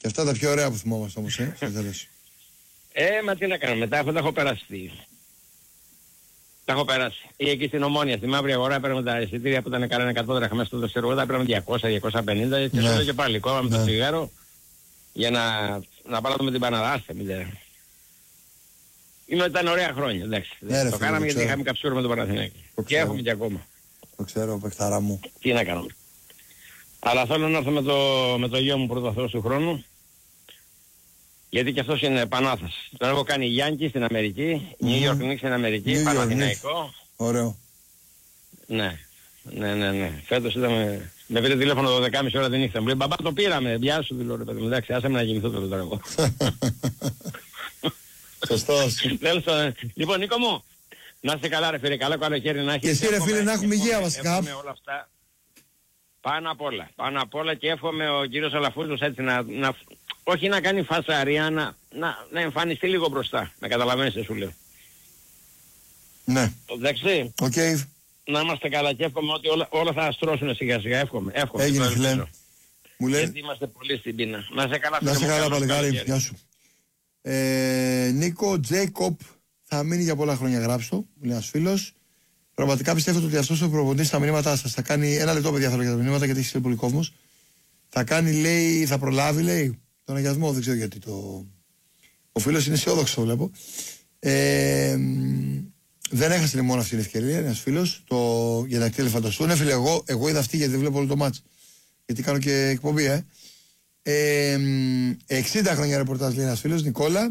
Και αυτά τα πιο ωραία που θυμόμαστε όμως, στο τέλος. Μα τι να κάνω, μετά τα έχω περάσει. Τα έχω περάσει. Ή εκεί στην Ομόνια, στη Μαύρη Αγορά, παίρνουμε τα εισιτήρια που ήταν κανένα 100 δραχμές μέσα στο δευτερόλεπτο, παίρνουμε 200-250 και στο και πάλι κόβαμε το τσιγάρο για να πάρουμε με την Παναδάστε. Ήταν ωραία χρόνια, εντάξει. Το κάναμε γιατί είχαμε καψούρο με τον Παναθηναϊκό. Και έχουμε και ακόμα. Το ξέρω, παιχτάρα μου. Τι να κάνουμε. Αλλά θέλω να έρθω με το γιο μου πρώτο Θεός του χρόνου. Γιατί και αυτός είναι Πανάθας. Τον έχω κάνει Γιάνκι στην Αμερική, New York Knicks στην Αμερική, Παναθηναϊκό. Ωραίο. Ναι. Φέτος είδαμε, με πήρε τηλέφωνο 12.30 ώρα τη νύχτα. Μου λέει μπαμπά το πήραμε, γεια σου δηλώνω παιδί μου. Εντάξει, άσε με να γεννηθώ το τώρα εγώ. Σωστός. Λοιπόν Νίκο μου, να είστε καλά ρε φίλε, καλό καλοκαίρι να έχεις. Και εσύ ρε φίλε να έχουμε υγεία βασικά. Εύχομαι όλα αυτά. Πάνω απ' όλα και εύχομαι ο κύριος Αλαφούζος έτσι όχι να κάνει φασαρία, να εμφανιστεί λίγο μπροστά. Με καταλαβαίνεις τι σου λέω. Ναι. Εντάξει. Okay. Να είμαστε καλά και εύχομαι ότι όλα θα αστρώσουν σιγά σιγά. Εύχομαι. Έγινε φίλε. Μου λέει. Γιατί είμαστε πολύ στην πείνα. Να είσαι καλά. Να είσαι καλά παλικάρι. Γεια σου. Νίκο Τζέικοπ θα μείνει για πολλά χρόνια, γράψω. Μου λέει ένας φίλος. Πραγματικά πιστεύω ότι αυτός ο προπονητής στα μηνύματά σας θα κάνει. Ένα λεπτό παιδιά θέλω για τα μηνύματα γιατί έχει στείλει πολύ κόσμος. Θα κάνει, λέει, θα προλάβει, λέει, τον αγιασμό. Δεν ξέρω γιατί ο φίλος είναι αισιόδοξο, βλέπω. Δεν έχασε μόνο αυτή την ευκαιρία, ένας φίλος, για να εκτέλει φανταστούν. Φίλε, εγώ είδα αυτή γιατί δεν βλέπω όλο το μάτς. Γιατί κάνω και εκπομπή, 60 χρόνια ρεπορτάζ, λέει ένας φίλος, Νικόλα.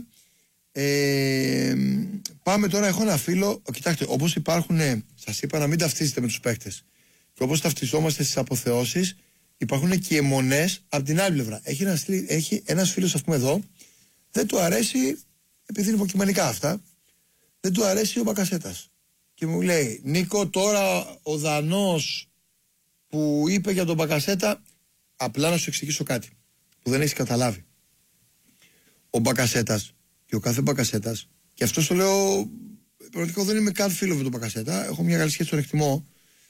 Πάμε τώρα, έχω ένα φίλο. Κοιτάξτε, όπως υπάρχουν, σας είπα να μην ταυτίζετε με τους παίκτες. Και όπως ταυτιζόμαστε στις αποθεώσεις, υπάρχουν και αιμονές από την άλλη πλευρά. Έχει ένας φίλος, ας πούμε εδώ, δεν του αρέσει, επειδή είναι υποκειμενικά αυτά, δεν του αρέσει ο Μπακασέτας. Και μου λέει, Νίκο, τώρα ο Δανός που είπε για τον Μπακασέτα, απλά να σου εξηγήσω κάτι που δεν έχεις καταλάβει. Ο Μπακασέτας και ο κάθε Μπακασέτας, και αυτό το λέω, πραγματικά δεν είμαι καν φίλο με τον Μπακασέτα, έχω μια καλή σχέση, τον εκτιμώ.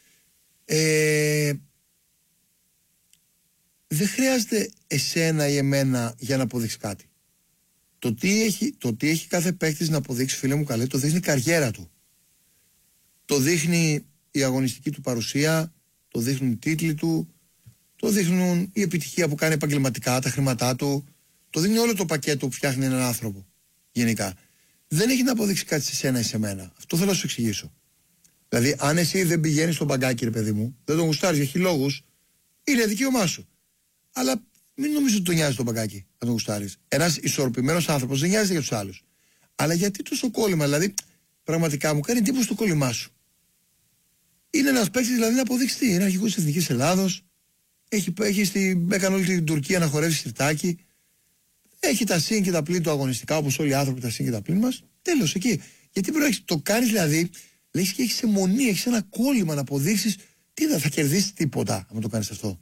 Δεν χρειάζεται εσένα ή εμένα για να αποδείξει κάτι. Το τι έχει κάθε παίκτης να αποδείξει, φίλε μου καλέ, το δείχνει η καριέρα του. Το δείχνει η αγωνιστική του παρουσία, το δείχνουν οι τίτλοι του, το δείχνουν η επιτυχία που κάνει επαγγελματικά, τα χρήματά του, το δείχνει όλο το πακέτο που φτιάχνει έναν άνθρωπο γενικά. Δεν έχει να αποδείξει κάτι σε σένα ή σε μένα. Αυτό θέλω να σου εξηγήσω. Δηλαδή, αν εσύ δεν πηγαίνεις στον μπαγκάκι, ρε παιδί μου, δεν τον γουστάρεις για χιλόγους, είναι δικαίωμά σου. Αλλά μην νομίζω ότι τον νοιάζει τον μπαγκάκι να τον γουστάρεις. Ένας ισορροπημένος άνθρωπος δεν νοιάζεται για τους άλλους. Αλλά γιατί τόσο κόλλημα, δηλαδή, πραγματικά μου κάνει εντύπωση το κόλλημά σου. Είναι ένας παίκτης, δηλαδή, να αποδείξει τι. Είναι αρχηγός της Εθνικής Ελλάδος. Έκανε όλη την Τουρκία να χορεύει σιρτάκι. Έχει τα συν και τα πλήν του αγωνιστικά, όπως όλοι οι άνθρωποι τα συν και τα πλήν μας. Τέλος, εκεί. Γιατί το κάνεις, δηλαδή, λες και έχεις αιμονή, έχεις ένα κόλλημα να αποδείξεις. Τι θα κερδίσεις τίποτα, αν το κάνεις αυτό.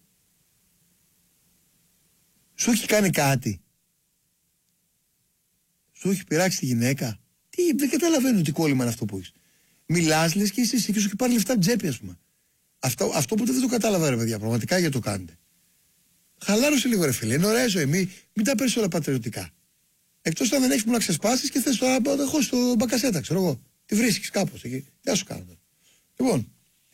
Σου έχει κάνει κάτι. Σου έχει πειράξει τη γυναίκα. Δεν καταλαβαίνω τι κόλλημα είναι αυτό που έχεις. Μιλάς, λες και εσύ και σου έχει πάρει λεφτά τσέπη, ας πούμε. Αυτό που δεν το κατάλαβα, ρε παιδιά, πραγματικά γιατί το κάνετε. Χαλάρωσε λίγο, ρε φίλε. Είναι ωραία ζωή. Μην τα παίρνεις όλα πατριωτικά. Εκτός αν δεν έχεις που να ξεσπάσεις και θες τώρα να έχω στο Μπακασέτα, ξέρω εγώ. Τη βρίσκεις κάπως εκεί. Τι θα σου κάνω τώρα. Λοιπόν.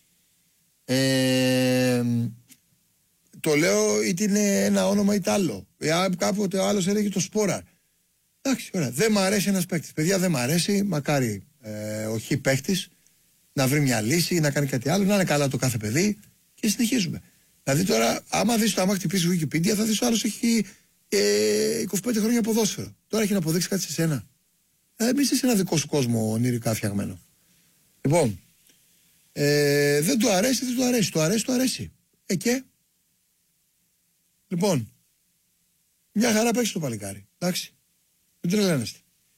Το λέω είτε είναι ένα όνομα είτε άλλο. Κάποτε ο άλλος έλεγε το Σπόρα. Εντάξει, ωραία. Δεν μ' αρέσει ένας παίκτης. Παιδιά, δεν μ' αρέσει. Μακάρι ο χ παίκτης να βρει μια λύση, να κάνει κάτι άλλο, να είναι καλά το κάθε παιδί και συνεχίζουμε. Δηλαδή τώρα, άμα χτυπήσει Wikipedia, θα δεις ο άλλος έχει 25 χρόνια ποδόσφαιρο. Τώρα έχει να αποδείξει κάτι σε σένα. Μη είσαι σε ένα δικό σου κόσμο ονειρικά φτιαγμένο. Λοιπόν, δεν του αρέσει, δεν του αρέσει. Του αρέσει. Και. Λοιπόν, μια χαρά παίξει το παλικάρι. Εντάξει. Μην τρελαίνεστε.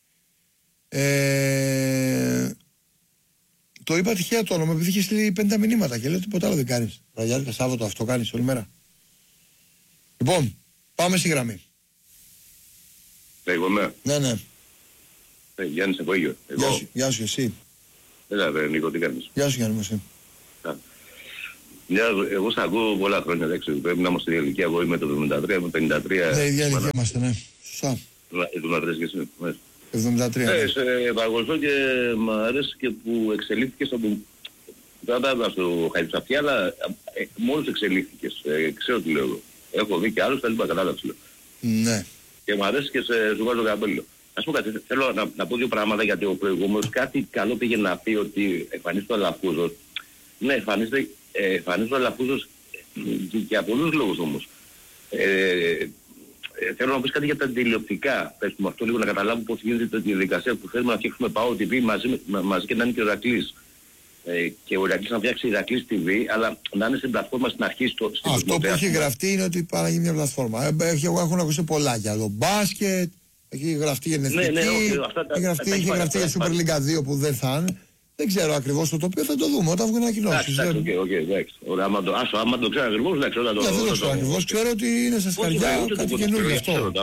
Το είπα τυχαία το όνομα επειδή είχε στείλει 50 μηνύματα και λέω τίποτα άλλο δεν κάνεις. Βραδιάτικα Σάββατο αυτό κάνεις όλη μέρα. Λοιπόν, πάμε στη γραμμή. Εγώ είμαι. Ναι. Γιάννης από Αίγιο. Γεια σου εσύ. Έλα ρε Νίκο, τι κάνεις. Γεια σου Γιάννη μου εσύ. Εγώ σ' ακούω πολλά χρόνια, εντάξει, πρέπει να είμαστε στην ηλικία, εγώ είμαι το 73, είμαι 53. Ναι, ίδια ηλικία είμαστε, ναι. Σωστά. 73 και εσύ, ναι. 73. Σε παρακολουθώ και μ' αρέσει και που εξελίχθηκες στο Χαϊψαφιά, αλλά μόλις εξελίχθηκες, ξέρω τι λέω εγώ. Έχω δει και άλλους, τα λοιπά, κατάλαβες λέω. Ναι. Και μου αρέσει και σου βάζω καπέλο. Ας πω κάτι, θέλω να πω δύο πράγματα, γιατί ο προηγούμενος κάτι καλό πήγε να πει ότι εμφανίζεται ο Αλαφούζος. Ναι, εμφανίζεται ο Αλαφούζος για πολλούς λόγους όμως. Θέλω να πεις κάτι για τα τηλεοπτικά. Πες μου αυτό λίγο να καταλάβω πώς γίνεται τη διαδικασία που θέλουμε να φτιάξουμε ΠΑΟ TV μαζί και να είναι και ο Ηρακλής. Και ο Ηρακλής να φτιάξει Ηρακλής TV, αλλά να είναι στην πλατφόρμα στην αρχή. Αυτό που έχει γραφτεί είναι ότι πάει μια πλατφόρμα. Έχουν ακούσει πολλά για το μπάσκετ, έχει γραφτεί για την εθνική, έχει γραφτεί για Super League 2 που δεν θα είναι. Δεν ξέρω ακριβώς το τοπίο, θα το δούμε όταν βγουν ανακοινώσεις. Εντάξει. Άμα το ξέρω ακριβώς, εντάξει. Δεν το ξέρω ακριβώς, ξέρω ότι είναι στα σκαριά κάτι καινούργιο αυτό.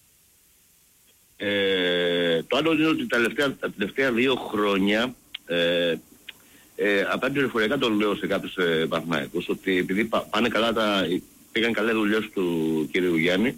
Το άλλο είναι ότι τα τελευταία 2 χρόνια, απέναντι πληροφοριακά το λέω σε κάποιους Παναθηναϊκούς, ότι επειδή πήγαν καλά δουλειές του κ. Γιάννη,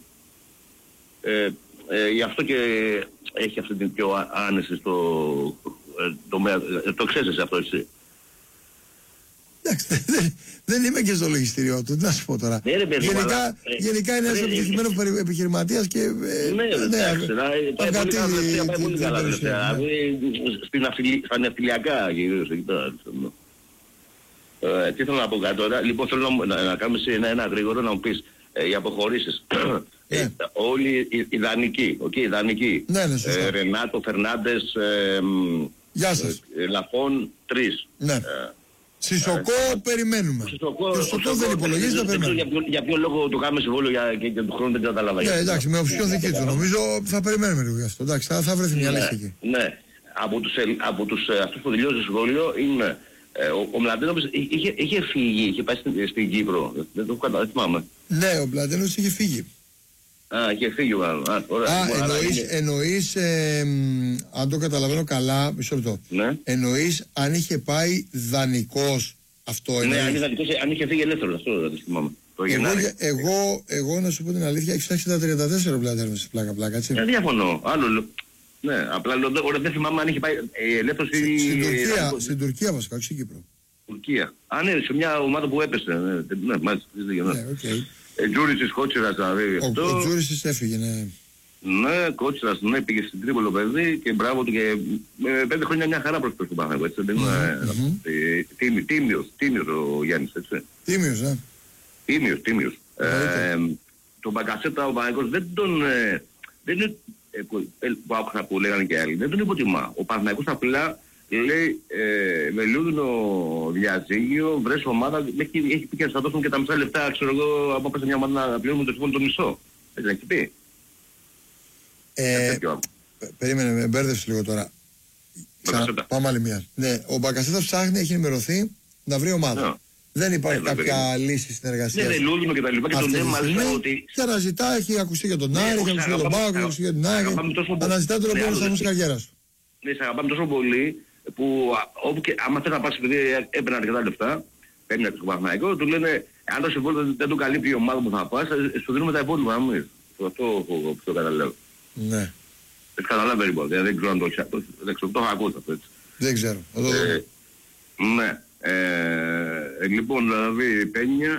γι' αυτό και έχει αυτή την πιο άνεση στο τομέα. Το ξέρεις αυτό, έτσι. Εντάξει, δεν είμαι και στο λογιστήριό του, τι να σου πω τώρα. Γενικά είναι ένας επιτυχημένος επιχειρηματίας και... Ναι, εντάξει, πάει πολύ καλά τελευταία. Στα ναυτιλιακά γυρίζεις εκεί πέρα. Τι θέλω να πω κάτι τώρα. Λοιπόν, θέλω να κάνουμε ένα γρήγορο να μου πεις οι αποχωρήσεις. Όλοι οι δανεικοί. Ρενάτο, Φερνάντες, Λαφών, 3. Ναι. Σισοκό περιμένουμε. Σισοκό δεν υπολογίζει, το περιμένουμε. Για ποιο λόγο το κάνουμε συμβόλαιο και του χρόνου δεν καταλαβαίνω. Ναι, εντάξει, με οψιόν δική του. Νομίζω θα περιμένουμε λίγο γι' αυτό. Εντάξει, θα βρεθεί μια λύση εκεί. Ναι. Από τους αυτούς που τελειώσουν το συμβόλαιο είναι ο Μλαντένοβιτς είχε φύγει, είχε πάει στην Κύπρο. Δεν το θυμάμαι. Ναι, ο Μλαντένοβιτς είχε φύγει. Είχε φύγει μάλλον. Εννοείς, αν το καταλαβαίνω καλά, μισό λεπτό. Ναι. Εννοείς αν είχε πάει δανεικός, αυτό ναι, εννοείς. αν είχε φύγει ελεύθερος, αυτό δεν θυμάμαι. Εγώ να σου πω την αλήθεια, έχει φτιάξει τα 34 ο Μλαντένοβιτς, πλάκα, έτσι. Δεν διαφωνώ. Άλλο. Ναι, απλά δεν θυμάμαι αν είχε πάει ελεύθερος ή... Στην Τουρκία βασικά, όχι στην Κύπρο. Τουρκία. Ναι, σε μια ομάδα που έπεσε. Ναι, μάλιστα. Τζούρισης, Κότσιρας δηλαδή. Ο Τζούρισης έφυγε, ναι. Ναι, Κότσιρας, ναι, πήγε στην Τρίπολο παιδί και μπράβο του και 5 χρόνια μια χαρά προς τον Παναγό, έτσι. Τίμιος ο Γιάννης, έτσι. Τίμιος, ναι. Τίμιος. Τον Μπακασέτα ο Παναγός δεν τον... Δεν είναι που άκουσα που λέγανε και άλλοι, δεν τον υποτιμά. Ο Παναγός απλά λέει μελούδινο διαζύγιο, βρες ομάδα, έχει πει και θα δώσουν και τα μισά λεφτά, ξέρω εγώ, από πας σε μια ομάδα να πληρώνουμε το σύμφωνο το μισό. Έτσι να έχει πει. Περίμενε, με μπέρδευσε λίγο τώρα. Πάμε άλλη μία. Ναι, ο Μπακασέτα ψάχνει, έχει ενημερωθεί να βρει ομάδα. Δεν υπάρχει κάποια λύση συνεργασίας. Ναι, λούδινο και τα λοιπά και τον έμαλσα ότι... Και αναζητά, έχει ακουστεί για τον Άρη, έχει ακουστεί για τον Πάο, έχει ακουστεί για την Άρη. Αναζητά τον οποίο θα βγει καριέρα του. Ναι, σε αγαπάμε τόσο πολύ που όπου και άμα θέλει να πας επειδή έπαιρνε αρκετά λεφτά, παίρνει στο Παναθηναϊκό, του λένε αν το συμβόλαιο δεν το καλύπτει η ομάδα που θα πας, σου δίνουμε τα υπόλοιπα. Αυτό το καταλαβαίνω. Ναι. Δεν καταλαβαίνω λοιπόν, δεν ξέρω αν το έχω ακούσει αυτό έτσι. Δεν ξέρω. Ναι. Λοιπόν, δηλαδή Πένια,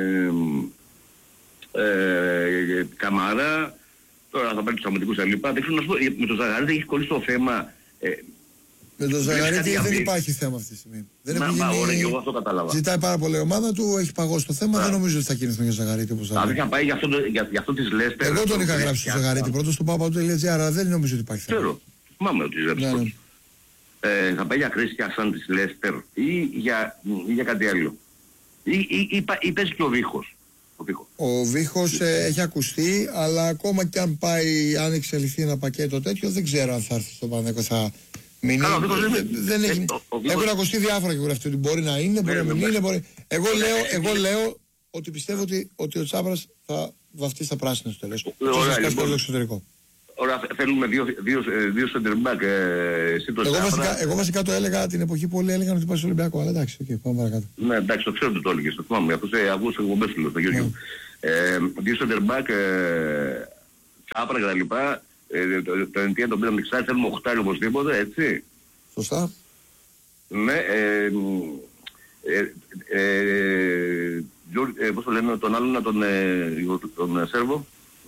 Καμαρά, τώρα θα πάρει τους αμυντικούς τα λοιπά. Δεν ξέρω να σου πω, με τον Ζαγαρίτη έχει κολλήσει το θέμα. Με τον Ζαγαρίτη δεν υπάρχει θέμα αυτή τη στιγμή. Ωραία, και εγώ αυτό κατάλαβα. Ζητάει πάρα πολύ ομάδα του, έχει παγώσει το θέμα, δεν νομίζω ότι θα κινηθούν για Ζαγαρίτη όπως θα λέει. Αν πάει για αυτό της Λέστερ. Εγώ τον είχα γράψει στο Ζαγαρίτη πρώτος στο Papa.gr, αλλά δεν νομίζω ότι υπάρχει θέμα. Ξέρω, θυμάμαι ότι γράψει. Θα πάει για Κρίστια σαν της Λέστερ ή για κάτι άλλο. Ή παίζει και ο Βίχος. Ο Βίχος έχει ακουστεί, αλλά ακόμα και αν πάει, αν εξελιχθεί ένα πακέτο τέτοιο, δεν ξέρω αν θα έρθει στο Παναθηναϊκό, θα μείνει. Έχουν ακουστεί διάφορα και γραφτεί ότι μπορεί να είναι, μπορεί να μην είναι. Εγώ λέω ότι πιστεύω ότι ο Τσάπρας θα βαφτεί στα πράσινα στο τέλος. Στο εξωτερικό. Ωραία, θέλουμε δύο center back. Εγώ βασικά το έλεγα την εποχή που όλοι έλεγαν ότι πάει στο Ολυμπιακό. Αλλά εντάξει, πάμε παρακάτω. Ναι, εντάξει, το ξέρω ότι το έλεγες. Το θυμάμαι. Αυτό ακούω εκπομπές του το Γιώργο. Δύο center back, Τσάπρα και τα λοιπά. Το NTN τον πήραμε εξάρτηση, θέλουμε 8 οπωσδήποτε, έτσι. Σωστά. Ναι, πώς το λένε, τον άλλον, τον Σέρβο.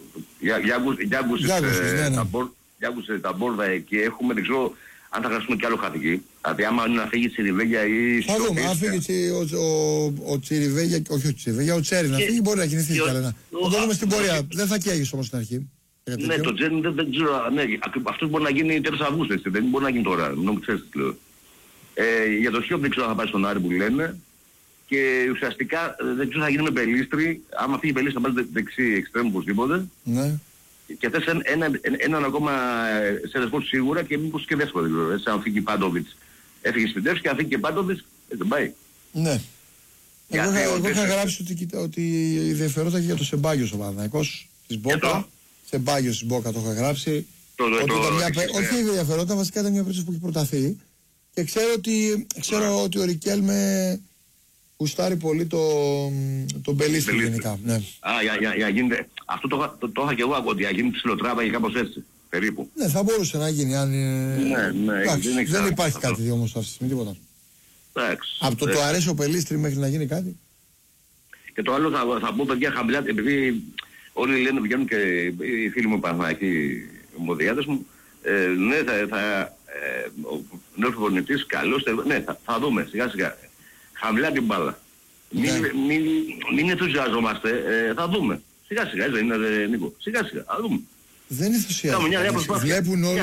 Γιάγκουσες τα μπόρδα εκεί, έχουμε, δεν ξέρω αν θα χρειαστούμε κι άλλο χατική. Δηλαδή άμα είναι να φύγει η Τσιριβέγια ή... Θα δούμε, αν φύγει ο Τσιριβέγια, όχι ο Τσιριβέγια, ο Τσέρι να φύγει μπορεί να κινηθεί καλά. Θα το δούμε στην πορεία, δεν θα καίγεις όμως στην αρχή. Ναι, το Τσέρι δεν ξέρω, ναι, αυτό μπορεί να γίνει τέλος Αυγούστου, δεν μπορεί να γίνει τώρα, νομίζω ξέρεις τι λέω. Για το Σιόπ δεν ξέρω αν θα πάει στον Άρη που λένε. Και ουσιαστικά δεν ξέρω θα γίνει με Πελίστρη. Άμα φύγει Πελίστρη θα πάει δεξί εξτρέμου οπωσδήποτε. Ναι. Και θες έναν ακόμα σερεσπόρ σίγουρα και μήπως και δεύτερο. Δηλαδή. Έτσι, αν φύγει Πάντοβιτς, έφυγε Σπιντεύς και αν φύγει και Πάντοβιτς, δεν πάει. Ναι. Εγώ είχα γράψει ότι ενδιαφερόταν και για το Σεμπάγιο ο Παναθηναϊκός της Μπόκα. Σεμπάγιο της Μπόκα το είχα γράψει. Όχι ενδιαφερόταν, βασικά ήταν μια περίπτωση που έχει προταθεί. Και ξέρω ότι ο Ρικέλμε γουστάρει πολύ τον Πελίστρη γενικά. Ναι. Για γίνεται. Αυτό το είχα και εγώ ότι για γίνει ψιλοτράβα ή κάπως έτσι. Περίπου. Ναι, θα μπορούσε να γίνει. Δεν υπάρχει κάτι όμως αυτή τη στιγμή, τίποτα. Από το αρέσει ο Πελίστρη μέχρι να γίνει κάτι. Και το άλλο θα πω παιδιά χαμηλά, επειδή όλοι λένε βγαίνουν και οι φίλοι μου Παναθηναϊκοί, οι ομοδιάτες μου, ναι, ο νέος προπονητής καλός, ναι, θα δούμε σιγά σιγά. Χαμηλά την μπάλα. Μην ενθουσιαζόμαστε, θα δούμε. Σιγά σιγά, δεν είναι Νίκο. Σιγά σιγά, θα δούμε. Δεν είναι ενθουσιασμό. Βλέπουν όλοι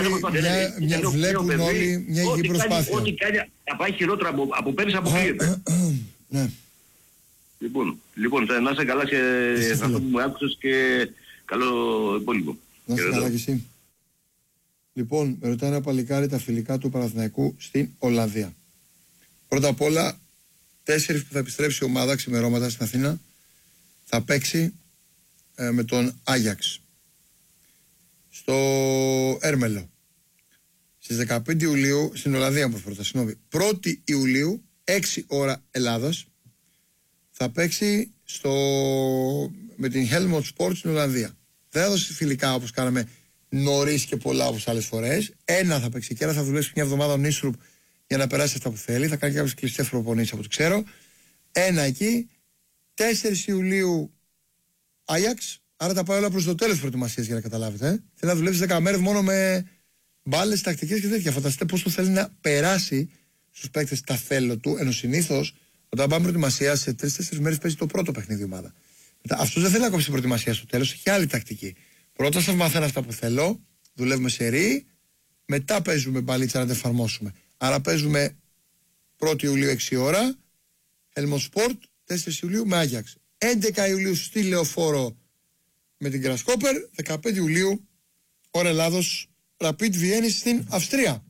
μια υγιή προσπάθεια. Ό,τι κάνει θα πάει χειρότερα από πέρυσι αποκλείεται. Ναι. Λοιπόν, να είσαι καλά και σε αυτό που μου άκουσες και καλό υπόλοιπο. Να είσαι καλά και εσύ. Λοιπόν, με ρωτάει ένα παλικάρι τα φιλικά του Παναθηναϊκού στην Ολλανδία. Πρώτα απ' όλα, 4 που θα επιστρέψει η ομάδα ξημερώματα στην Αθήνα θα παίξει με τον Άγιαξ στο Έρμελο στις 15 Ιουλίου στην Ολλανδία μου πρώτα, συγγνώμη. 1η Ιουλίου 6 ώρα Ελλάδας θα παίξει με την Helmond Sport στην Ολλανδία. Δεν θα δώσει φιλικά όπως κάναμε νωρίς και πολλά όπως άλλες φορές. Ένα θα παίξει και ένα θα δουλέψει μια εβδομάδα ο Νίσρουπ για να περάσει αυτά που θέλει. Θα κάνει κάποιες κλειστές προπονήσεις από ό,τι ξέρω. Ένα εκεί. 4 Ιουλίου Άγιαξ. Άρα τα πάει όλα προς το τέλος της προετοιμασίας για να καταλάβετε. Θέλει να δουλέψει 10 μέρες μόνο με μπάλες, τακτικές και τέτοια. Φανταστείτε πώς το θέλει να περάσει στους παίκτες τα θέλω του. Ενώ συνήθως όταν πάμε προετοιμασία σε 3-4 μέρες παίζει το πρώτο παιχνίδι ομάδα. Αυτός δεν θέλει να κόψει την προετοιμασία στο τέλος. Έχει άλλη τακτική. Πρώτα σας μαθαίνω αυτά που θέλω. Δουλεύουμε σε ρί. Μετά παίζουμε μπαλίτσα να τα εφαρμόσουμε. Άρα παίζουμε 1η Ιουλίου 6 ώρα. Helmond Sport 4 Ιουλίου με Άγιαξ. 11 Ιουλίου στη Λεωφόρο με την Grasshopper. 15 Ιουλίου ώρα Ελλάδος Rapid Βιέννη στην Αυστρία.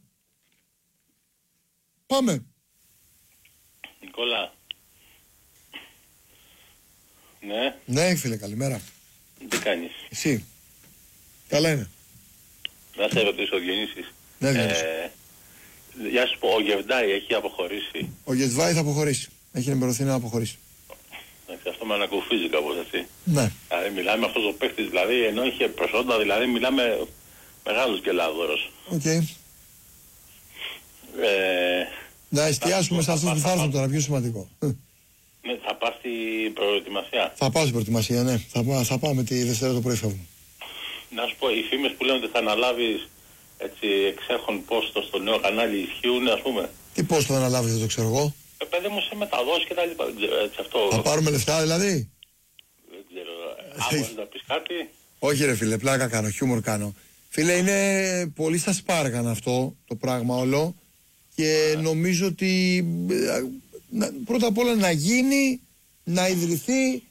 Πάμε. Νικόλα. Ναι. Ναι φίλε, καλημέρα. Τι κάνεις? Εσύ? Καλά είναι. Να σε ρωτήσω, Διονύσης. Ναι, για σου πω, ο Γεβδάη έχει αποχωρήσει. Ο Γεβδάη θα αποχωρήσει. Έχει ενημερωθεί να αποχωρήσει. Αυτό με ανακουφίζει κάπως, έτσι. Ναι. Δηλαδή μιλάμε αυτός ο παίκτης, δηλαδή ενώ είχε προσόντα, δηλαδή μιλάμε μεγάλος γκελάδωρος. Οκ. Να εστιάσουμε σε αυτούς που θα έρθουν τώρα, πιο σημαντικό. Ναι, θα πας στην προετοιμασία. Θα πάω στην προετοιμασία, ναι. Θα πάμε τη Δευτέρα το πρωί φεύγουμε. Να σου πω, οι φήμες που λένε ότι θα αναλάβεις έτσι εξέχον πόστο στο νέο κανάλι ισχύουν, ας πούμε. Τι πόστο θα αναλάβεις, δεν το ξέρω εγώ. Παιδί μου σε μεταδόσεις και τα λοιπά, δεν ξέρω, έτσι αυτό. Θα πάρουμε λεφτά δηλαδή. Δεν ξέρω, άμα δεν θα πεις κάτι. Όχι ρε φίλε, πλάκα κάνω, χιούμορ κάνω. Φίλε, είναι πολύ στα σπάργανα αυτό το πράγμα όλο και νομίζω ότι πρώτα απ' όλα να γίνει, να ιδρυθεί,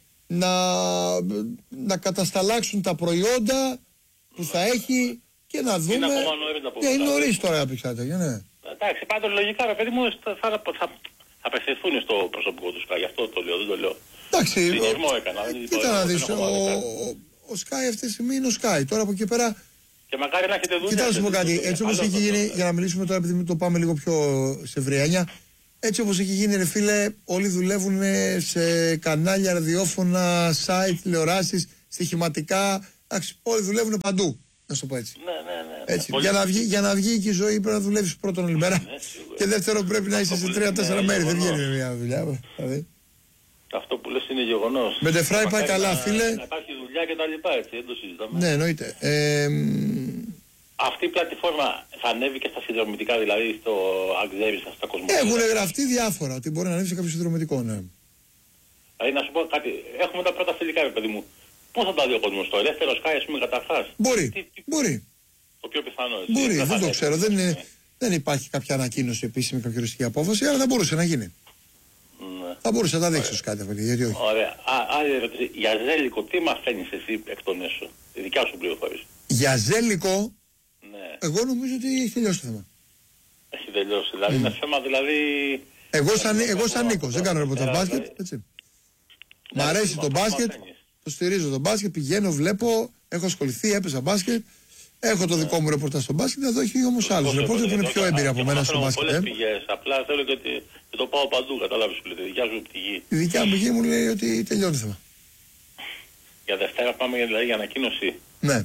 να κατασταλάξουν τα προϊόντα που θα έχει και να δούμε. Είναι ακόμα νωρίς να πούμε. Είναι νωρίς τώρα να πήξατε, ναι. Εντάξει, πάντως λογικά ρε παιδί μου θα απευθυνθούν στο προσωπικό του Sky, γι' αυτό το λέω, δεν το λέω. Εντάξει, συνειρμό έκανα. Κοίτα να δεις, ο Sky αυτή τη στιγμή είναι ο Sky. Τώρα από εκεί πέρα Και μακάρι να έχετε δουλειά. Κοιτάξτε να σου πω κάτι. Έτσι όπως έχει γίνει, για να μιλήσουμε τώρα, επειδή το πάμε λίγο πιο σε ευρυάνια, έτσι όπως έχει γίνει, ρε φίλε, όλοι δουλεύουν σε κανάλια, ραδιόφωνα, site, τηλεοράσεις, στοιχηματικά. Εντάξει, όλοι δουλεύουν παντού. Να σου το πω έτσι. Ναι. Έτσι. Για να βγει και η ζωή πρέπει να δουλεύεις πρώτον όλη μέρα. Και δεύτερον πρέπει να είσαι σε 3-4 μέρη. Δεν βγαίνει μια δουλειά. Δηλαδή. Αυτό που λες είναι γεγονός. Με τεφράει πάει καλά, φίλε. Να υπάρχει δουλειά και τα λοιπά, έτσι, δεν το συζητάμε. Ναι, εννοείται. Αυτή η πλατφόρμα θα ανέβει και στα συνδρομητικά, δηλαδή στο Αξέρι, στα Κοσμοτέ. Έχουν γραφτεί διάφορα ότι μπορεί να ανέβει σε κάποιο συνδρομητικό, ναι. Δηλαδή να σου πω κάτι, έχουμε τα πρώτα φιλικά, ρε παιδί μου. Πώς θα τα δει ο κόσμος, το ελεύθερο Sky, ας πούμε, καταρχάς. Μπορεί. Το πιο πιθανό, έτσι. Μπορεί, δεν το ξέρω. Δεν υπάρχει κάποια ανακοίνωση επίσημη, κάποια οριστική απόφαση, αλλά θα μπορούσε να γίνει. Ναι. Θα μπορούσε να τα δείξει κάτι, γιατί όχι. Ωραία. Άλλη ερώτηση. Για Ζέλικο, τι μαθαίνεις εσύ εκ των έσω, η δικιά σου πληροφόρηση. Για Ζέλικο, ναι. Εγώ νομίζω ότι έχει τελειώσει το θέμα. Έχει τελειώσει. Δηλαδή είναι θέμα, δηλαδή. Εγώ σαν Νίκος, δεν κάνω ρεπορτάζ μπάσκετ. Έτσι. Μ' αρέσει το μπάσκετ, το στηρίζω το μπάσκετ, πηγαίνω, βλέπω, έχω ασχοληθεί, έπαιζα μπάσκετ. Έχω το δικό μου ρεπορτάζ στο μπάσκετ, εδώ έχει όμως άλλους ρεπόρτερ που είναι πιο έμπειροι από μένα στο μπάσκετ. Πολλές πηγές, απλά θέλω και το πάω παντού, κατάλαβες που λέτε, δικιά σου πηγή. Η δικιά μου πηγή μου λέει ότι τελειώνει το θέμα. Για Δευτέρα πάμε δηλαδή για ανακοίνωση. Ναι.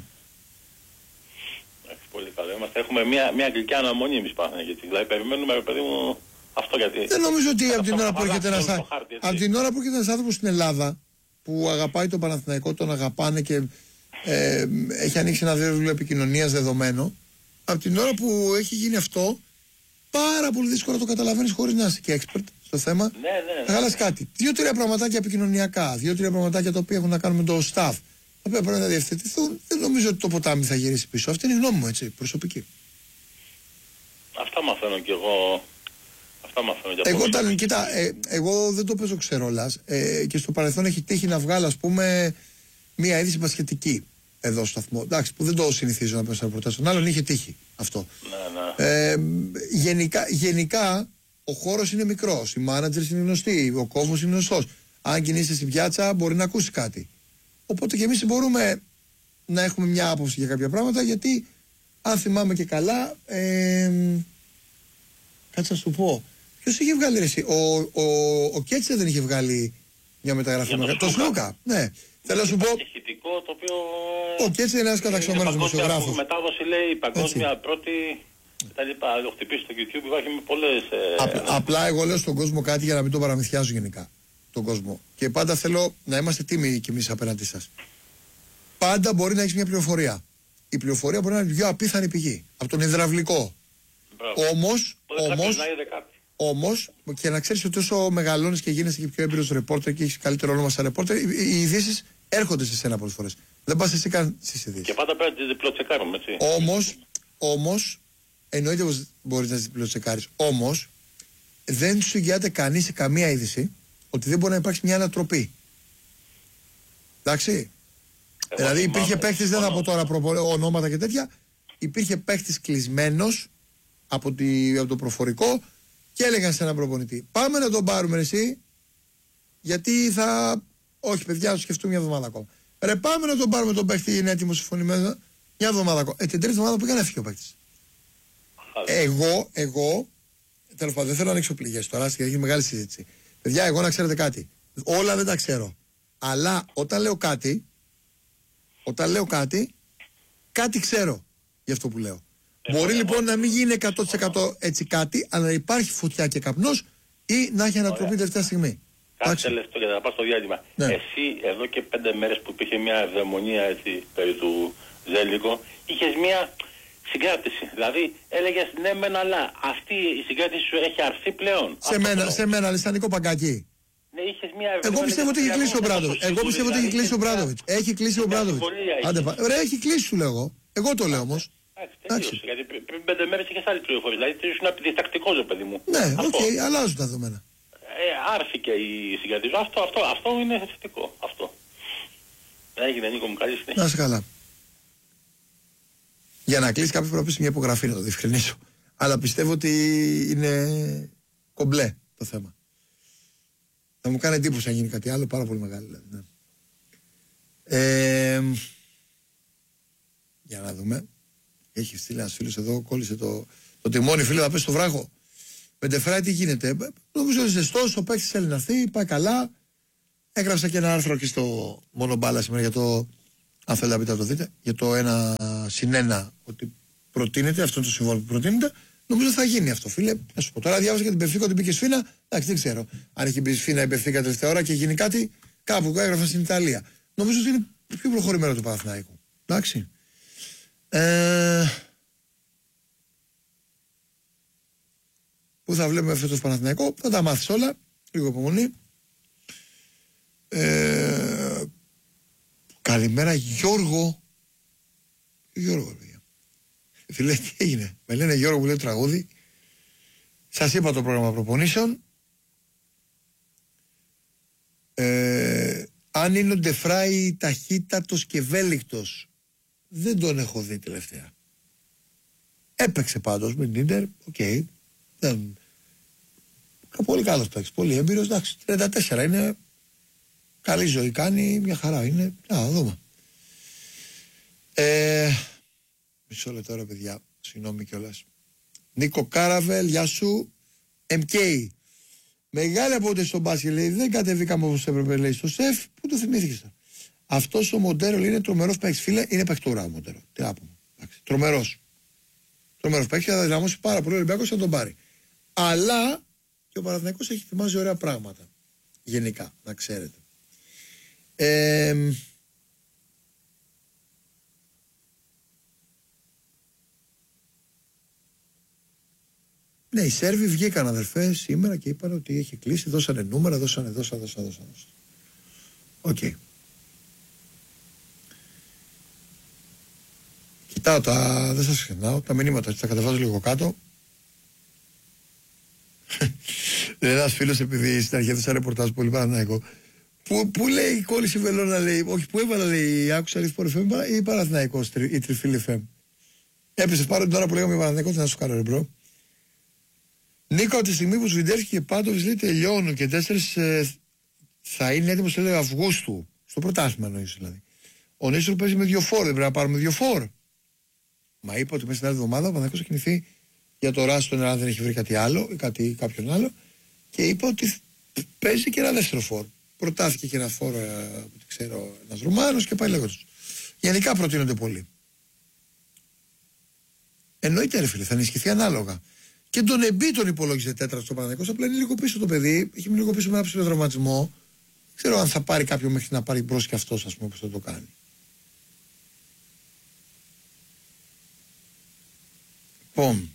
Πολύ καλό. Έχουμε μια γλυκιά αναμονή εμείς πάνω, γιατί δηλαδή περιμένουμε, ρε παιδί μου, αυτό γιατί. Δεν νομίζω ότι από την ώρα που έρχεται ένας άνθρωπος στην Ελλάδα που αγαπάει τον Παναθηναϊκό, τον αγαπάνε και έχει ανοίξει ένα δίκτυο επικοινωνίας δεδομένο, από την ώρα που έχει γίνει αυτό, πάρα πολύ δύσκολο να το καταλαβαίνεις χωρίς να είσαι και expert στο θέμα. Ναι. Θα χαλάσει κάτι. 2-3 πραγματάκια επικοινωνιακά, 2-3 πραγματάκια τα οποία έχουν να κάνουν με το staff, τα οποία πρέπει να διευθετηθούν. Δεν νομίζω ότι το ποτάμι θα γυρίσει πίσω. Αυτή είναι η γνώμη μου, έτσι, προσωπική. Αυτά μαθαίνω κι εγώ. Εγώ δεν το παίζω ξερόλας και στο παρελθόν έχει τύχει να βγάλω, ας πούμε, μία είδηση μπασκετική εδώ στο σταθμό. Εντάξει, που δεν το συνηθίζω να παίζω στα ρεπορτάζ των άλλων, είχε τύχει αυτό. Ναι. Γενικά ο χώρος είναι μικρός, οι managers είναι γνωστοί, ο κόσμος είναι γνωστός. Αν κινείσαι στην πιάτσα μπορεί να ακούσει κάτι. Οπότε και εμείς μπορούμε να έχουμε μια άποψη για κάποια πράγματα, γιατί αν θυμάμαι και καλά, κάτσε να σου πω, ποιος είχε βγάλει εσύ, ο Κέτσε δεν είχε βγάλει μια μεταγραφή, το Σλούκα, ναι. Θέλω να σου πω, το οποίο ο Κέτσε είναι ένας καταξιωμένος δημοσιογράφος. Η μετάδοση λέει παγκόσμια πρώτη, τα λοιπά, το χτυπήσει στο YouTube, υπάρχει με πολλές. Απλά εγώ λέω στον κόσμο κάτι για να μην το παραμυθιάζω γενικά, τον κόσμο. Και πάντα θέλω να είμαστε τίμοι κι εμείς απέναντι σας. Πάντα μπορεί να έχεις μια πληροφορία. Η πληροφορία μπορεί να είναι πιο απίθανη πηγή, από τον υδραυλικό. Όμως, και να ξέρεις ότι όσο μεγαλώνεις και γίνεσαι και πιο έμπειρος ρεπόρτερ και έχεις καλύτερο όνομα σαν ρεπόρτερ, οι ειδήσεις έρχονται σε σένα πολλές φορές. Δεν πας εσύ καν στις ειδήσεις. Και πάντα πρέπει να τις διπλοτσεκάρουμε, έτσι. Όμως, εννοείται πως μπορείς να τις διπλοτσεκάρεις. Όμως, δεν σου εγγυάται κανείς σε καμία είδηση ότι δεν μπορεί να υπάρξει μια ανατροπή. Εντάξει. Δηλαδή υπήρχε παίχτης, δεν θα πω τώρα ονόματα και τέτοια, υπήρχε παίχτης κλεισμένος από το προφορικό και έλεγαν σε έναν προπονητή, πάμε να τον πάρουμε εσύ, γιατί θα... Όχι παιδιά, το σκεφτούμε μια εβδομάδα ακόμα. Ρε πάμε να τον πάρουμε τον παίχτη, είναι έτοιμο συμφωνημένο, μια εβδομάδα ακόμα. Την τρίτη εβδομάδα που πήγαν έφυγε ο παίχτης. Εγώ, τέλος πάντων, δεν θέλω να ανοίξω πληγές τώρα, γιατί έχει μεγάλη συζήτηση. Παιδιά, εγώ να ξέρετε κάτι, όλα δεν τα ξέρω. Αλλά όταν λέω κάτι, κάτι ξέρω για αυτό που λέω. Μπορεί λοιπόν να μην γίνει 100% έτσι κάτι, αλλά να υπάρχει φωτιά και καπνός ή να έχει ανατροπή τελευταία στιγμή. Κάτι τελευταίο για να πάω στο διάλειμμα. Ναι. Εσύ εδώ και 5 μέρες που υπήρχε μια ευδαιμονία έτσι περί του Ζέλικο, είχες μια συγκράτηση. Δηλαδή έλεγες ναι μεν, αλλά αυτή η συγκράτηση σου έχει αρθεί πλέον. Σε μένα λησανικό παγκάκι. Ναι, είχες μια εγώ πιστεύω ότι έχει κλείσει ο Μπράντοβιτς. Έχει κλείσει ο Μπράντοβιτς. Έχει κλείσει, σου λέω. Εγώ το λέω όμως. Εντάξει, γιατί πριν 5 μέρες είχες άλλη πληροφορία. Δηλαδή ήσουν διστακτικός, παιδί μου. Ναι, οκ, αλλάζουν τα δεδομένα. Άρθηκε η συγκρατήση. Αυτό είναι θετικό. Αυτό. Έγινε, Νίκο μου, καλή συνέχεια. Να είσαι καλά. Για να κλείσει κάποιος πρέπει να πεις μια υπογραφή, να το διευκρινίσω. Αλλά πιστεύω ότι είναι κομπλέ το θέμα. Θα μου κάνει εντύπωση αν γίνει κάτι άλλο, πάρα πολύ μεγάλο. Δηλαδή, ναι. Για να δούμε. Έχει στείλει ένας φίλος εδώ, κόλλησε το τιμόνι, φίλε, θα πέσει στο βράχο. Με Ντεφράι τι γίνεται. Νομίζω ότι ζεστός, ο παίκτης θέλει να έρθει, πάει καλά. Έγραψα και ένα άρθρο και στο Μονομπάλα σήμερα για το. Αν θέλετε να πείτε να το δείτε, για το 1+1 ότι προτείνεται, αυτό το συμβόλαιο που προτείνεται. Νομίζω θα γίνει αυτό, φίλε. Να σου πω τώρα, διάβασα για την Μπενφίκα ότι μπήκε σφίνα. Εντάξει, δεν ξέρω αν έχει μπει σφίνα η Μπενφίκα τελευταία ώρα και γίνει κάτι κάπου που έγραφα στην Ιταλία. Νομίζω ότι είναι πιο προχωρημένο του Παναθηναϊκού. Εντάξει. Πού θα βλέπουμε φέτος Παναθηναϊκό, θα τα μάθεις όλα. Λίγο υπομονή. Καλημέρα Γιώργο. Γιώργο, παιδιά. Φίλε, τι έγινε. Με λένε Γιώργο που λέει τραγούδι. Σας είπα το πρόγραμμα προπονήσεων. Αν είναι ο Ντεφράι ταχύτατος και ευέλικτος, δεν τον έχω δει τελευταία. Έπαιξε πάντως με την Ίντερ. Οκ. Πολύ καλός παίκτης. Πολύ έμπειρος. Εντάξει, 34 είναι. Καλή ζωή κάνει. Μια χαρά είναι. Να δούμε. Μισό λεπτό τώρα, παιδιά. Συγγνώμη κιόλας. Νίκο Κάραβελ, γεια σου. MK. Μεγάλη απόδοση στον μπάσκετ, λέει. Δεν κατεβήκαμε όπως έπρεπε, λέει, στο σεφ. Πού το θυμήθηκες τώρα. Αυτός ο Μοντέρο είναι τρομερός παίκτης. Φίλε, είναι παιχτούρα ο Μοντέρο. Τι να πούμε. Τρομερός. Τρομερός παίκτης. Θα δυναμώσει πάρα πολύ ο Ολυμπιακός να τον πάρει. Αλλά και ο Παναθηναϊκός έχει ετοιμάζει ωραία πράγματα. Γενικά, να ξέρετε. Ναι, οι Σέρβοι βγήκαν, αδερφές, σήμερα και είπαν ότι έχει κλείσει, δώσανε νούμερα, δώσανε. Οκ. Κοιτάω δεν σας ξεχνάω, τα μηνύματα, τα κατεβάζω λίγο κάτω. Ένας φίλος, επειδή στην αρχή έδωσα ρεπορτάζ πολύ Παναθηναϊκό, που λέει η κόλληση βελόνα, λέει, όχι που έβαλα, λέει, άκουσα Ρηφόρο FM ή Παναθηναϊκός ή Τριφύλι FM. Έπεσε πάρω την ώρα που λέγαμε Παναθηναϊκό, τι να σου κάνω, ρε μπρο. Νίκο, από τη στιγμή που Σβιντέρσκι και Πάντοβιτς, λέει, τελειώνουν και 4 θα είναι έτοιμος, λέει, Αυγούστου. Στο πρωτάθλημα εννοείς, δηλαδή. Ο Νίστρο παίζει με 2 φόρ, δεν πρέπει να πάρουμε 2 φόρ. Μα είπε ότι μέσα στην άλλη εβδομάδα ο Παναθηναϊκός θα κινηθεί για το Ράστον, αν δεν έχει βρει κάτι άλλο ή κάποιον άλλο. Και είπε ότι παίζει και ένα δεύτερο φόρ. Προτάθηκε και ένα φόρ, ξέρω, ένας Ρουμάνος και πάει λέγοντας. Γενικά προτείνονται πολύ. Εννοείται, ρε φίλε, θα ενισχυθεί ανάλογα. Και τον Εμπί τον υπολόγιζε τέταρτο στο Παναθηναϊκός, απλά είναι λίγο πίσω το παιδί, έχει μείνει λίγο πίσω με ένα ψηλό τραυματισμό. Ξέρω αν θα πάρει κάποιον μέχρι να πάρει μπρος και αυτός, ας πούμε, όπως θα το κάνει. Λοιπόν.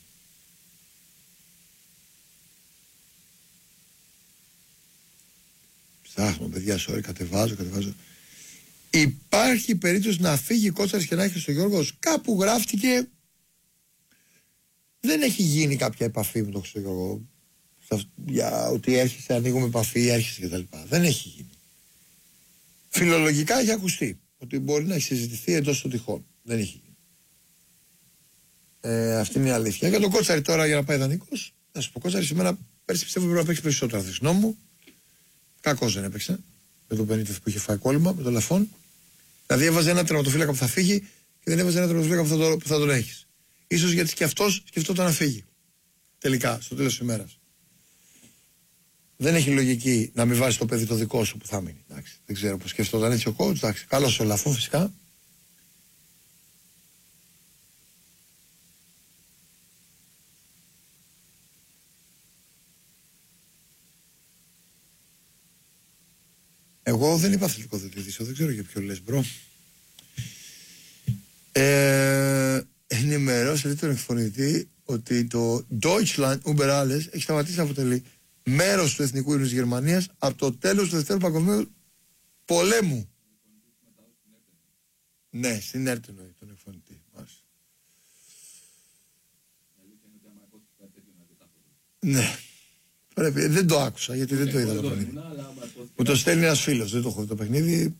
Ψάχνω, παιδιά, sorry, κατεβάζω. Υπάρχει περίπτωση να φύγει Κότσαρης και να έχει στο Γιώργος. Κάπου γράφτηκε. Δεν έχει γίνει κάποια επαφή με τον Χριστογιώργο. Για ότι έρχεσαι, ανοίγουμε επαφή, έρχεσαι κτλ. Δεν έχει γίνει. Φιλολογικά έχει ακουστεί ότι μπορεί να έχει συζητηθεί εντός των τυχών. Δεν έχει γίνει. Αυτή είναι η αλήθεια. Για τον Κότσαρη τώρα, για να πάει δανεικός, θα σου πω, Κότσαρη σήμερα πέρσι πιστεύω πρέπει να παίξει περισσότερο αθλητισμό μου. Κακός δεν έπαιξε. Με τον Πενίτεφ που είχε φάει κόλλημα, με τον Λαφόν. Δηλαδή έβαζε ένα τερματοφύλακα που θα φύγει και δεν έβαζε ένα τερματοφύλακα που θα τον έχει. Ίσως γιατί και αυτός σκεφτόταν να φύγει. Τελικά, στο τέλος της ημέρας. Δεν έχει λογική να μην βάζει το παιδί το δικό σου που θα μείνει. Εντάξει, δεν ξέρω πώς σκεφτόταν έτσι ο coach. Εντάξει, καλός ο Λαφόν φυσικά. Εγώ δεν είπα αθλητικό διευθυντή, δεν ξέρω για ποιο λες, μπρο. Ενημερώσε τον εκφωνητή ότι το Deutschland über alles έχει σταματήσει να αποτελεί μέρος του εθνικού ύμνου της Γερμανίας από το τέλος του Δευτέρου Παγκοσμίου Πολέμου. Ναι, στην ΕΡΤ εννοεί τον εκφωνητή. Ναι. Πρέπει, δεν το άκουσα γιατί δεν το είδα το παιχνίδι. Μου το στέλνει ένας φίλος, δεν το έχω δει το παιχνίδι.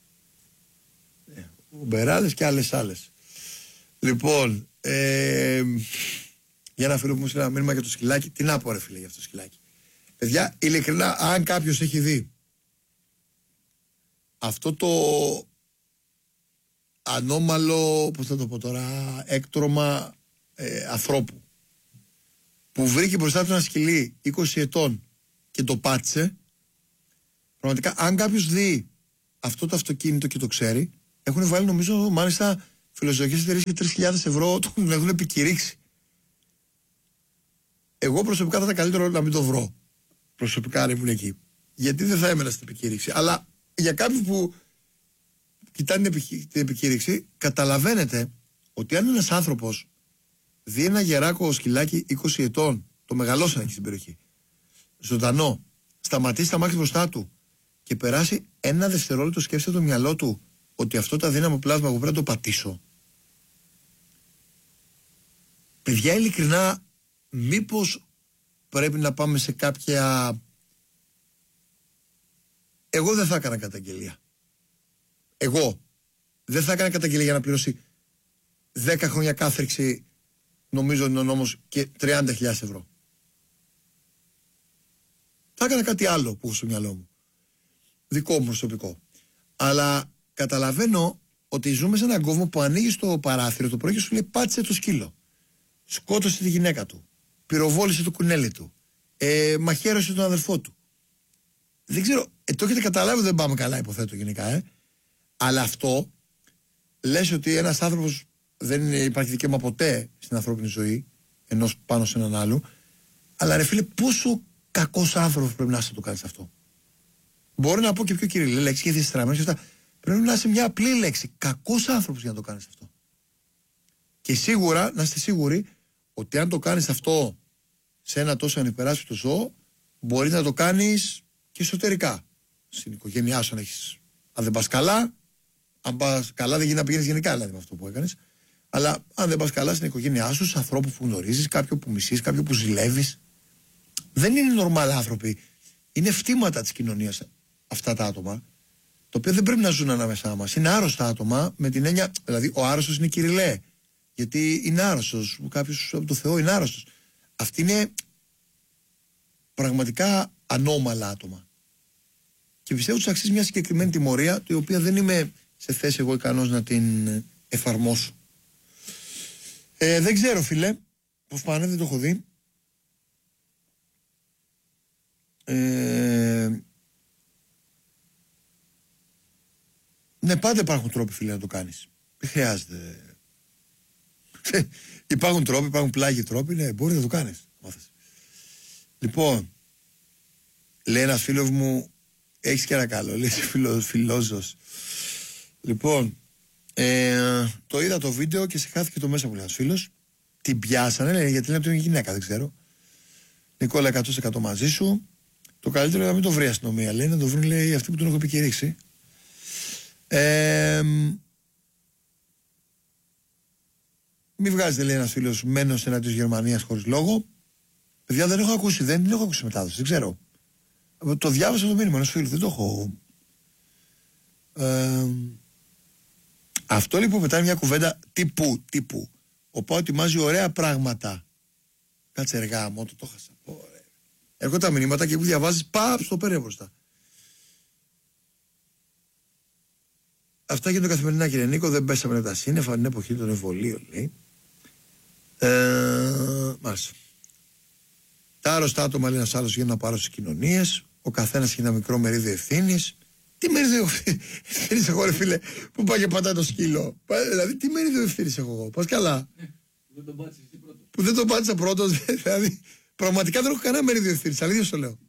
Ο Μπεράλες και άλλες. Λοιπόν, για ένα φίλο που μου στείλει ένα μήνυμα για το σκυλάκι. Τι να πω, ρε φίλε, για αυτό το σκυλάκι. Παιδιά, ειλικρινά, αν κάποιος έχει δει αυτό ανώμαλο, πώς θα το πω τώρα, έκτρωμα ανθρώπου που βρήκε μπροστά του ένα σκυλί 20 ετών και το πάτησε. Πραγματικά, αν κάποιος δει αυτό το αυτοκίνητο και το ξέρει, έχουν βάλει νομίζω μάλιστα φιλοζωικές εταιρείες και 3.000 ευρώ τον έχουν επικηρύξει. Εγώ προσωπικά θα ήταν καλύτερο να μην το βρω. Προσωπικά αν ήμουν εκεί. Γιατί δεν θα έμενα στην επικήρυξη. Αλλά για κάποιους που κοιτάνε την επικήρυξη, καταλαβαίνετε ότι αν ένας άνθρωπος δει ένα γεράκο σκυλάκι 20 ετών, το μεγαλώσανε εκεί στην περιοχή, ζωντανό, σταματήσει τα μάτια μπροστά του και περάσει ένα δευτερόλεπτο, σκέφτεται το μυαλό του ότι αυτό το αδύναμο πλάσμα που πρέπει να το πατήσω. Παιδιά, ειλικρινά, μήπως πρέπει να πάμε σε κάποια... Εγώ δεν θα έκανα καταγγελία. Εγώ δεν θα έκανα καταγγελία για να πληρώσει 10 χρόνια κάθριξη, νομίζω είναι ο νόμος, και 30.000 ευρώ. Θα έκανα κάτι άλλο που έχω στο μυαλό μου. Δικό μου προσωπικό. Αλλά καταλαβαίνω ότι ζούμε σε έναν κόσμο που ανοίγει το παράθυρο το πρωί και σου λέει πάτησε το σκύλο. Σκότωσε τη γυναίκα του. Πυροβόλησε το κουνέλι του. Μαχαίρωσε τον αδερφό του. Δεν ξέρω, το έχετε καταλάβει, δεν πάμε καλά, υποθέτω γενικά, Αλλά αυτό λες ότι ένας άνθρωπος δεν υπάρχει δικαίωμα ποτέ στην ανθρώπινη ζωή, ενός πάνω σε έναν άλλο. Αλλά ρε φίλε, πόσο κακός άνθρωπος πρέπει να είσαι να το κάνεις αυτό. Μπορεί να πω και πιο κυρίλη λέξη και διαστραμμένος και αυτά. Πρέπει να είσαι μια απλή λέξη. Κακός άνθρωπος για να το κάνεις αυτό. Και σίγουρα, να είστε σίγουροι ότι αν το κάνεις αυτό σε ένα τόσο ανυπεράσπιτο ζώο, μπορεί να το κάνεις και εσωτερικά. Στην οικογένειά σου, αν δεν πας καλά, αν πας καλά, δεν γίνει να πηγαίνεις γενικά δηλαδή με αυτό που έκανες. Αλλά αν δεν πας καλά στην οικογένειά σου, στους ανθρώπους που γνωρίζεις, κάποιον που μισείς, κάποιον που ζηλεύεις, δεν είναι νορμάλ άνθρωποι. Είναι φτήματα της κοινωνίας αυτά τα άτομα, τα οποία δεν πρέπει να ζουν ανάμεσά μας. Είναι άρρωστα άτομα με την έννοια, δηλαδή ο άρρωστος είναι κυριλέ. Γιατί είναι άρρωστος, κάποιος από το Θεό είναι άρρωστος. Αυτοί είναι πραγματικά ανώμαλα άτομα. Και πιστεύω ότι αξίζει μια συγκεκριμένη τιμωρία, η οποία δεν είμαι σε θέση εγώ ικανός να την εφαρμόσω. Δεν ξέρω, φίλε, πώς πάνε, δεν το έχω δει. Ναι, πάντα υπάρχουν τρόποι, φίλε, να το κάνεις. Δεν χρειάζεται. Υπάρχουν τρόποι, υπάρχουν πλάγιοι τρόποι, ναι, μπορεί να το κάνεις. Λοιπόν, λέει ένας φίλος μου, έχεις και ένα καλό, λέει φιλόζος. Λοιπόν, το είδα το βίντεο και σε χάθηκε το μέσα μου, λέει ένας φίλος. Την πιάσανε, λέει, γιατί λέει ότι είναι γυναίκα, δεν ξέρω. Νικόλα, 100% μαζί σου. Το καλύτερο είναι να μην το βρει η αστυνομία, λέει, να το βρουν, λέει, αυτοί που τον έχω επικηρύξει. Μη βγάζετε, λέει ένας φίλος, μένος εναντίον της Γερμανίας χωρίς λόγο. Παιδιά, δεν έχω ακούσει, δεν έχω ακούσει μετάδοση, δεν ξέρω. Το διάβασα το μήνυμα ενός φίλου, δεν το έχω. Αυτό λοιπόν μετά είναι μια κουβέντα τύπου. Ο Πάο ετοιμάζει ωραία πράγματα. Κάτσε εργά μου, το χάσα. Έρχονται τα μηνύματα και που διαβάζεις, στο πέρα μπροστά. Αυτά γίνονται καθημερινά, κύριε Νίκο. Δεν πέσαμε τα σύννεφα την εποχή των εμβολίων, λέει. Μάλιστα. Τα άρρωστα άτομα, λέει ένας άλλος, γίνουν από άρρωστες κοινωνίες. Ο καθένας έχει ένα μικρό μερίδιο ευθύνης. Τι μερίδιο ευθύνης έχω, ρε φίλε, που πάει και πατάει το σκύλο. Δηλαδή, τι μερίδιο ευθύνης έχω εγώ. Πας καλά. Που δεν τον πάτησα πρώτος. Δηλαδή, πραγματικά δεν έχω κανένα μερίδιο ευθύνης. Αλήθεια σου λέω.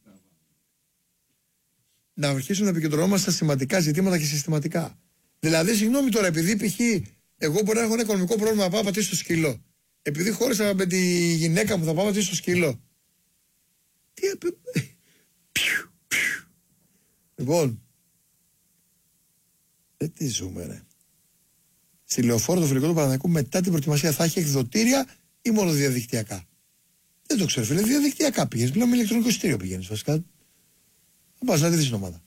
Να αρχίσουμε να επικεντρωνόμαστε στα σημαντικά ζητήματα και συστηματικά. Δηλαδή, συγγνώμη τώρα, επειδή π.χ. εγώ μπορεί να έχω ένα οικονομικό πρόβλημα να πάω να πατήσω στο σκύλο. Επειδή χώρισα με τη γυναίκα μου, θα πάω να πατήσω στο σκύλο. Λοιπόν, τι ζούμε, ρε. Στη Λεωφόρο το φιλικό του Παναθηναϊκού μετά την προετοιμασία θα έχει εκδοτήρια ή μόνο διαδικτυακά? Δεν το ξέρω, φίλε. Διαδικτυακά πηγαίνεις. Πλέον με ηλεκτρονικό εισιτήριο πηγαίνεις βασικά. Θα πας να τη δεις την ομάδα.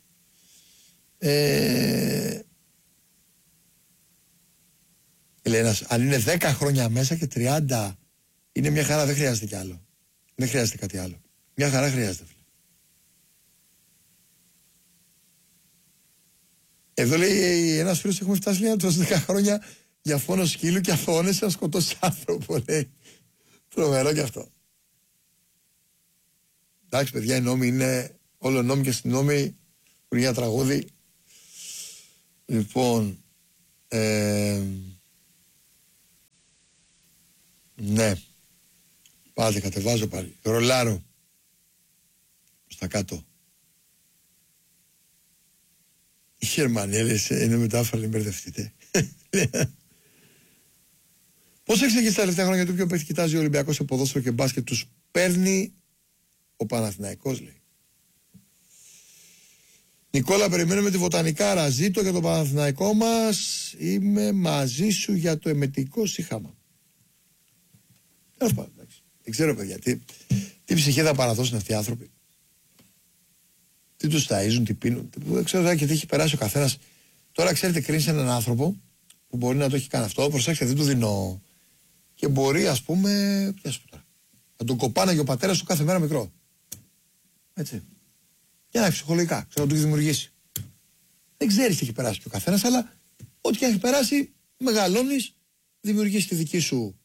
Λέει ένας, αν είναι 10 χρόνια μέσα και 30 είναι μια χαρά, δεν χρειάζεται κι άλλο. Δεν χρειάζεται κάτι άλλο. Μια χαρά χρειάζεται, φίλε. Εδώ λέει ένας φίλος, έχουμε φτάσει λέει, τόσα 10 χρόνια για φόνο σκύλου και αθώνεσαι να σκοτώσει άνθρωπο, λέει. Τρομερό κι αυτό. Εντάξει, παιδιά, οι νόμοι είναι όλο νόμοι και αστυνόμοι που είναι για τραγούδι. Λοιπόν, ναι, πάτε, κατεβάζω πάλι. Ρολάρω στα κάτω. Η Γερμανία είναι μετάφραση, μην μπερδευτείτε. Πώς εξηγείς τα τελευταία χρόνια του ποιο παίχτη κοιτάζει ο Ολυμπιακός σε ποδόσφαιρο και μπάσκετ, τους παίρνει ο Παναθηναϊκός, λέει. Νικόλα, περιμένουμε τη βοτανικάρα. Ζήτω για το Παναθηναϊκό μας. Είμαι μαζί σου για το εμετικό σύχαμα. Δεν ξέρω, παιδιά, τι ψυχή θα παραδώσουν αυτοί οι άνθρωποι. Τι τους ταΐζουν, τι πίνουν. Δεν ξέρω και τι έχει περάσει ο καθένας. Τώρα, ξέρετε, κρίνει έναν άνθρωπο που μπορεί να το έχει κάνει αυτό. Προσέξτε, δεν του δίνω. Και μπορεί, ας πούμε, να τον κοπάναγε ο πατέρας του κάθε μέρα μικρό. Έτσι. Για να έχει ψυχολογικά, ξέρω να του έχει δημιουργήσει. Δεν ξέρεις τι έχει περάσει και ο καθένας, αλλά ό,τι και έχει περάσει, μεγαλώνεις, δημιουργείς τη δική σου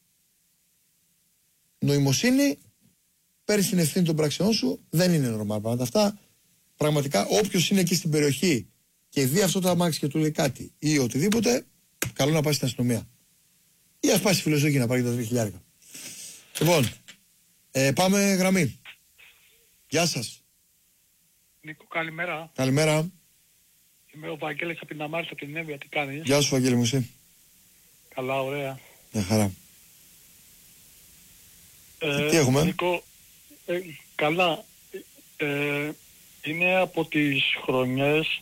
νοημοσύνη, παίρνεις την ευθύνη των πραξιών σου. Δεν είναι νορμάλ πράγματα αυτά. Πραγματικά, όποιος είναι εκεί στην περιοχή και δει αυτό το αμάξι και του λέει κάτι ή οτιδήποτε, καλό να πάει στην αστυνομία. Ή ας πάει στη φιλοζωγή να πάρει τα 2.000. Λοιπόν, πάμε γραμμή. Γεια σας. Νίκο, καλημέρα. Καλημέρα. Είμαι ο Βαγγέλης από την Αμάρισα, από την Εύβοια. Τι κάνεις? Γεια σου, Βαγγέλη μου, εσύ? Καλά, ωραία. Μια χαρά. Τι έχουμε? Νίκο, καλά. Είναι από τις χρονιές.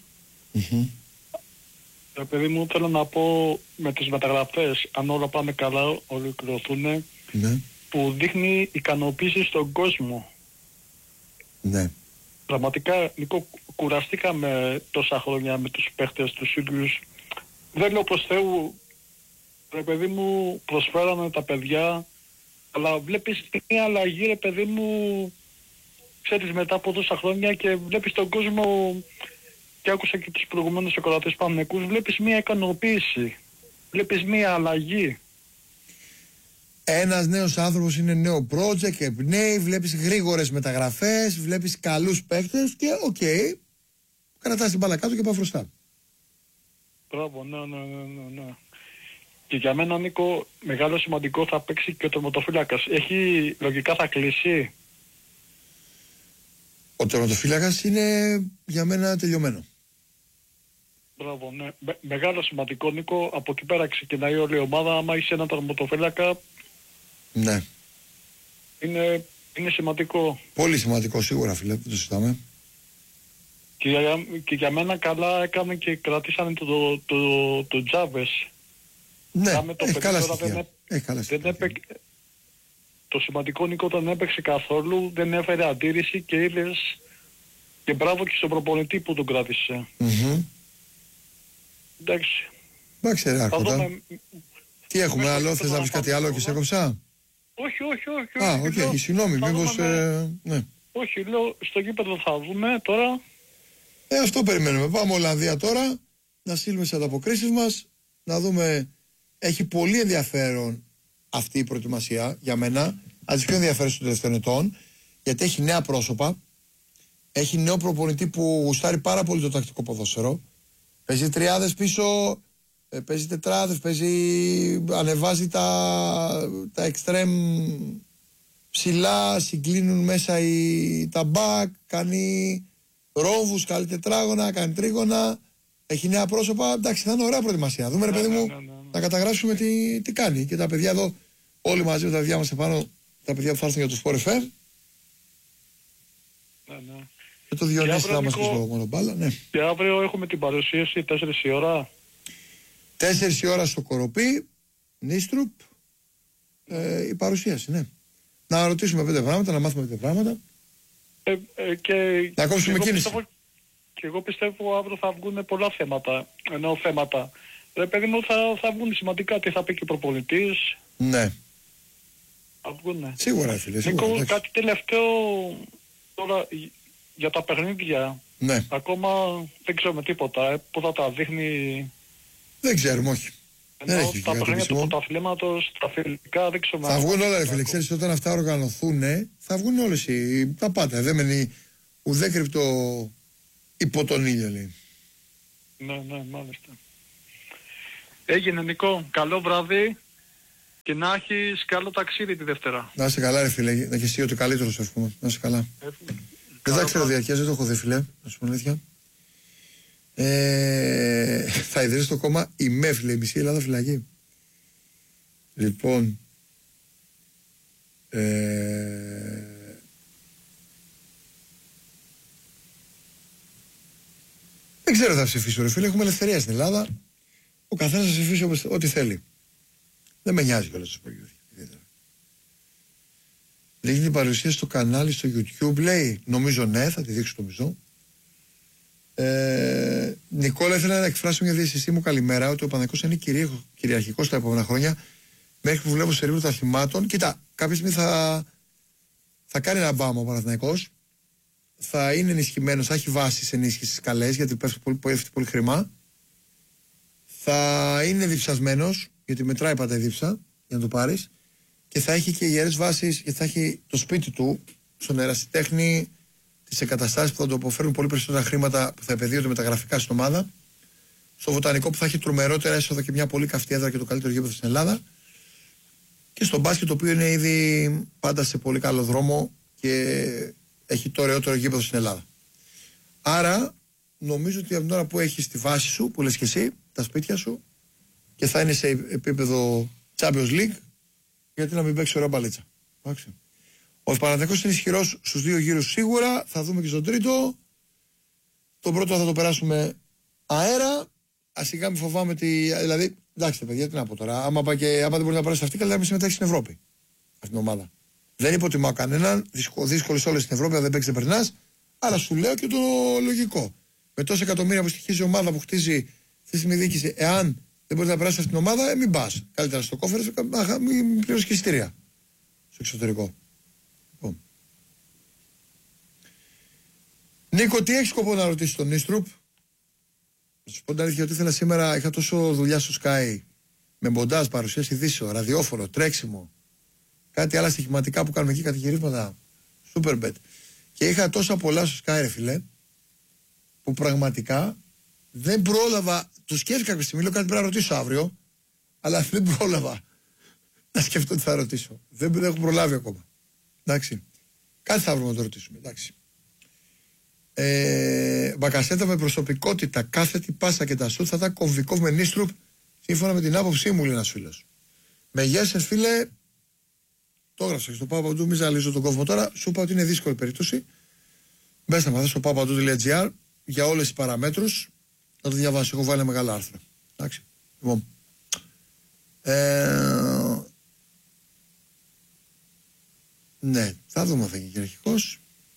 Παιδί μου, θέλω να πω με τις μεταγραφές, αν όλα πάνε καλά, ολοκληρωθούν, που δείχνει ικανοποίηση στον κόσμο. Ναι. Πραγματικά, Νίκο, κουραστήκαμε τόσα χρόνια με τους παίχτες, τους ίδιους. Δεν λέω προς Θεού, ρε παιδί μου, προσφέραμε τα παιδιά, αλλά βλέπεις μια αλλαγή, ρε παιδί μου, ξέρεις, μετά από τόσα χρόνια και βλέπεις τον κόσμο, και άκουσα και τους προηγουμένους ακροατές Παναθηναϊκούς, βλέπεις μια ικανοποίηση, βλέπεις μια αλλαγή. Ένας νέος άνθρωπος είναι νέο project, εμπνέει, βλέπεις γρήγορες μεταγραφές, βλέπεις καλούς παίκτες και κρατάς την μπάλα κάτω και πάω μπροστά. Μπράβο, ναι. Και για μένα, Νίκο, μεγάλο σημαντικό θα παίξει και ο τερματοφύλακας. Λογικά θα κλείσει. Ο τερματοφύλακας είναι για μένα τελειωμένο. Μπράβο, ναι. Μεγάλο σημαντικό, Νίκο. Από εκεί πέρα ξεκινάει όλη η ομάδα. Άμα είσαι ένα τερματοφύλακα, ναι, είναι σημαντικό. Πολύ σημαντικό, σίγουρα, φίλε, δεν το συζητάμε. Και για μένα καλά έκανε και κρατήσανε το Τζάβες. Ναι, έχει καλά στοιχεία. Το σημαντικό, Νίκο, δεν έπαιξε καθόλου, δεν έφερε αντίρρηση και είδες, και μπράβο και στον προπονητή που τον κράτησε. Εντάξει. Εντάξει, ρε Άρχοντα. Τι έχουμε άλλο, θες να πεις κάτι άλλο και σε έκοψα? Όχι. Οκ, συγγνώμη, μήπως... ναι. Όχι, λέω, στο γήπεδο θα δούμε τώρα. Αυτό περιμένουμε. Πάμε Ολλανδία τώρα, να στείλουμε τις ανταποκρίσεις μας, να δούμε. Έχει πολύ ενδιαφέρον αυτή η προετοιμασία για μένα, από τις πιο ενδιαφέρουσες των τελευταίων ετών, γιατί έχει νέα πρόσωπα, έχει νέο προπονητή που γουστάρει πάρα πολύ το τακτικό ποδόσφαιρο, παίζει τριάδες πίσω, παίζει τετράδες, ανεβάζει τα εξτρέμ ψηλά, συγκλίνουν μέσα τα μπακ, κάνει ρόμβους, κάνει τετράγωνα, κάνει τρίγωνα, έχει νέα πρόσωπα. Εντάξει, θα είναι ωραία προετοιμασία. Δούμε, ρε παιδί μου, να καταγράψουμε τι κάνει. Και τα παιδιά εδώ, όλοι μαζί με τα παιδιά μας επάνω, τα παιδιά που θα έρθουν για το Sport FM. Και το Διονύση θα μας πει στο μονομπάλα. Ναι. Και αύριο έχουμε την παρουσίαση 4 η ώρα. 4 η ώρα στο Κοροπή, Νίστρουπ, η παρουσίαση, ναι. Να ρωτήσουμε 5 πράγματα, να μάθουμε 5 πράγματα. Να κόψουμε κίνηση. Και εγώ πιστεύω αύριο θα βγουν πολλά θέματα. Ρε παιδί μου, θα βγουν σημαντικά, τι θα πει και ο προπονητής. Ναι. Θα βγουν. Σίγουρα, φίλε. Νίκο, κάτι τελευταίο τώρα για τα παιχνίδια. Ναι. Ακόμα δεν ξέρουμε τίποτα. Πού θα τα δείχνει. Δεν ξέρουμε, όχι. Ενώ τα παιχνίδια του πρωταθλήματος, τα φιλικά, δεν ξέρουμε. Θα βγουν όλα, ρε φίλε. Ξέρεις, όταν αυτά οργανωθούν, θα βγουν όλες τα πάντα. Δεν μένει ουδέκρυπτο υπό τον ήλιο, λέει. Ναι, μάλιστα. Έγινε, Νικό. Καλό βράδυ και να έχεις καλό ταξίδι τη Δευτέρα. Να είσαι καλά, ρε φίλε. Να έχεις εσύ ότι καλύτερος, ας πούμε. Να είσαι καλά. Δεν θα ξέρω διαρκές, δεν το έχω δει, φίλε. Να σου πω αλήθεια. Θα ιδρύσει το κόμμα η ΜΕΦ, λέει, μισή Ελλάδα φυλακή. Λοιπόν, δεν ξέρω θα ψηφίσω, ρε φίλε. Έχουμε ελευθερία στην Ελλάδα. Ο καθένας θα ψηφίσει ό,τι θέλει. Δεν με νοιάζει κιόλας, σας πω. Δείχνει την παρουσία στο κανάλι στο YouTube, λέει. Νομίζω ναι, θα τη δείξω νομίζω. Νικόλα, ήθελα να εκφράσω μια διαισθησή μου καλημέρα ότι ο Παναθηναϊκός είναι κυριαρχικός τα επόμενα χρόνια. Μέχρι που βλέπω σε ρίπτο αθλημάτων. Κοίτα, κάποια στιγμή θα κάνει ένα μπάμα ο Παναθηναϊκός. Θα είναι ενισχυμένος, θα έχει βάσεις ενίσχυσης καλές γιατί πέφτει πολύ χρήμα. Θα είναι διψασμένος γιατί μετράει πάντα η δίψα για να το πάρεις. Και θα έχει και ιερές βάσεις γιατί θα έχει το σπίτι του στον ερασιτέχνη. Τις εγκαταστάσεις που θα του αποφέρουν πολύ περισσότερα χρήματα που θα επενδύονται με τα γραφικά στην ομάδα. Στο βοτανικό που θα έχει τρομερότερα έσοδα και μια πολύ καυτή έδρα και το καλύτερο γήπεδο στην Ελλάδα. Και στο μπάσκετ το οποίο είναι ήδη πάντα σε πολύ καλό δρόμο και έχει το ωραιότερο γήπεδο στην Ελλάδα. Άρα νομίζω ότι από την ώρα που έχεις τη βάση σου, που λες και εσύ, τα σπίτια σου και θα είναι σε επίπεδο Champions League, γιατί να μην παίξει ωραία μπαλίτσα. Εντάξει. Ο Παναθηναϊκός είναι ισχυρός στους δύο γύρους σίγουρα. Θα δούμε και στον τρίτο. Τον πρώτο θα το περάσουμε αέρα. Σιγά μην φοβάμαι δηλαδή, εντάξει παιδιά, τι να πω τώρα. Άμα δεν μπορεί να περάσει αυτή, καλύτερα να μην συμμετέχει στην Ευρώπη. Αυτή την ομάδα. Δεν υποτιμάω κανέναν. Δύσκολε όλες στην Ευρώπη, αν δεν παίξει δεν περνάς. Αλλά σου λέω και το λογικό. Με τόσα εκατομμύρια που στοιχίζει η ομάδα που χτίζει αυτή τη διοίκηση, εάν δεν μπορεί να περάσει αυτή την ομάδα, μην πας. Καλύτερα στο κόφερ, μην πληρώσει και εισιτήρια στο εξωτερικό. Νίκο, τι έχει σκοπό να ρωτήσει τον Νίστρουπ? Να σου πω την αλήθεια ότι ήθελα σήμερα, είχα τόσο δουλειά στο Sky με μοντάζ, παρουσίαση ειδήσεων, ραδιόφωνο, τρέξιμο, κάτι άλλα στοιχηματικά που κάνουμε εκεί, κατηγορίσματα, Superbet. Και είχα τόσα πολλά στο Sky, ρε φιλέ, που πραγματικά δεν πρόλαβα. Το σκέφτηκα κάποια στιγμή, λέω κάτι πρέπει να ρωτήσω αύριο, αλλά δεν πρόλαβα να σκεφτώ τι θα ρωτήσω. Δεν έχω προλάβει ακόμα. Εντάξει. Κάτι θα βρούμε να το ρωτήσουμε. Εντάξει. Μπακασέτα με προσωπικότητα, κάθετη πάσα και τα σουτ θα ήταν κομβικό με Νίστρουπ, σύμφωνα με την άποψή μου, λέει ένας φίλος. Με γέσαι, φίλε, το έγραψα και στο Παπαντού, μη ζαλίζω τον κόσμο τώρα. Σου είπα ότι είναι δύσκολη περίπτωση. Μπες να μαθείς στο papadu.gr για όλες τις παραμέτρους. Θα το διαβάσω. Έχω βάλει ένα μεγάλο άρθρο. Εντάξει. Λοιπόν. Ναι, θα δούμε αν θα γίνει κυριαρχικός.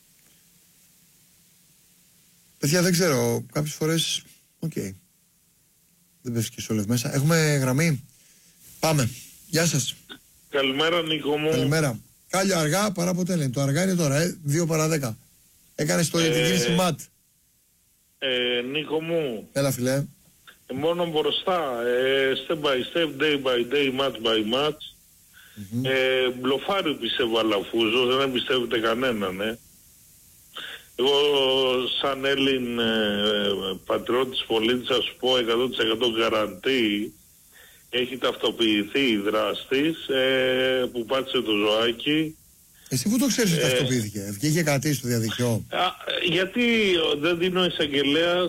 Παιδιά, δεν ξέρω. Κάποιες φορές. Οκ. Δεν πέφτει και στο μέσα. Έχουμε γραμμή. Πάμε. Γεια σας. Καλημέρα, Νίκο μου. Καλημέρα. Κάλιο αργά παρά ποτέ λένε. Το αργά είναι τώρα, 2 παρά 10. Έκανες το την κίνηση ματ. Νίκο μου. Έλα, φιλέ. Μόνο μπροστά. Step by step, day by day, match by match. Μπλοφάρι πιστεύω Αλαφούζο, δεν εμπιστεύεται κανέναν. Εγώ σαν Έλλην πατριώτης πολίτης θα σου πω 100% γκαραντή έχει ταυτοποιηθεί η δράστης που πάτησε το ζωάκι. Εσύ πού το ξέρεις ότι ταυτοποιήθηκε? Βγήκε κάτι στο διαδίκτυο? Γιατί δεν δίνει ο εισαγγελέας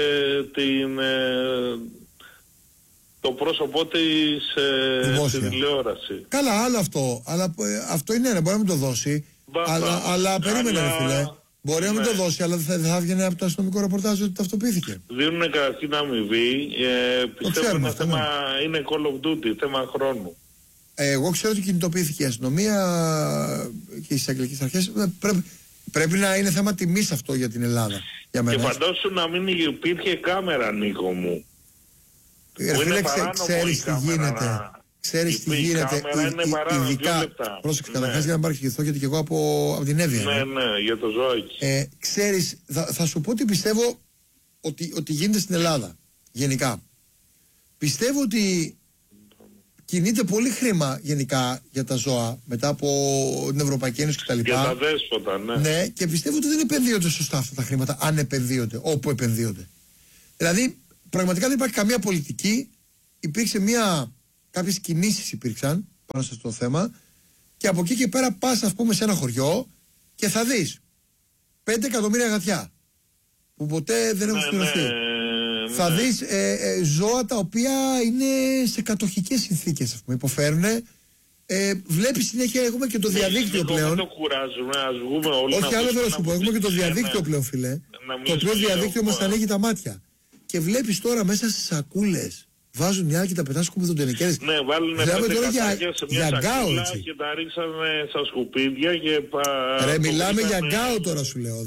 το πρόσωπό της στη τηλεόραση. Καλά, άλλο αυτό. Αλλά αυτό είναι ένα, μπορεί να μην το δώσει. Αλλά περίμενε, ρε φίλε. Μπορεί να μην το δώσει, αλλά δεν θα έβγαινε από το αστυνομικό ρεπορτάζ ότι ταυτοποιήθηκε. Δίνουν καταρχήν αμοιβή. Πιστεύω ένα θέμα είναι Call of Duty, θέμα χρόνου. Εγώ ξέρω ότι κινητοποιήθηκε η αστυνομία και οι εισαγγελικές αρχές. Πρέπει να είναι θέμα τιμής αυτό για την Ελλάδα. Για μένα. Και φαντάσου να μην υπήρχε κάμερα, Νίκο μου. Φίλε, ξέρεις τι γίνεται. Ξέρεις τι γίνεται, ειδικά, πρόσεξε καταρχάς για να παρεξηγηθώ, γιατί και εγώ από την Εύβοια. Ναι, για το Ζωάκι. Ξέρεις, θα σου πω τι πιστεύω ότι γίνεται στην Ελλάδα, γενικά. Πιστεύω ότι κινείται πολύ χρήμα γενικά για τα ζώα μετά από την Ευρωπαϊκή Ένωση κτλ. Για τα δέσποτα, ναι. Ναι, και πιστεύω ότι δεν επενδύονται σωστά αυτά τα χρήματα, αν επενδύονται, όπου επενδύονται. Δηλαδή, πραγματικά δεν υπάρχει καμία πολιτική. Υπήρξε κάποιες κινήσεις υπήρξαν πάνω σε αυτό το θέμα, και από εκεί και πέρα πας, ας πούμε, σε ένα χωριό και θα δεις 5 εκατομμύρια γατιά που ποτέ δεν έχουν σκληρωθεί. Θα δεις ζώα τα οποία είναι σε κατοχικές συνθήκες, ας πούμε, υποφέρουν. Βλέπεις συνέχεια, έχουμε και το διαδίκτυο πλέον. Δεν το κουράζουμε, ας βγούμε όλοι. Όχι, άλλο δεν θα σου πω. Έχουμε και το διαδίκτυο πλέον, φίλε. Το οποίο διαδίκτυο μας ανοίγει τα μάτια. Και βλέπεις τώρα μέσα στις σακούλες βάζουν μια και τα πετάνε σκουπιδοντενικέρες. Ναι, βάλουν 5 κατσάκια σε μια σακούλα και τα ρίξανε στα σκουπίδια και μιλάμε για γκάο τώρα, σου λέω.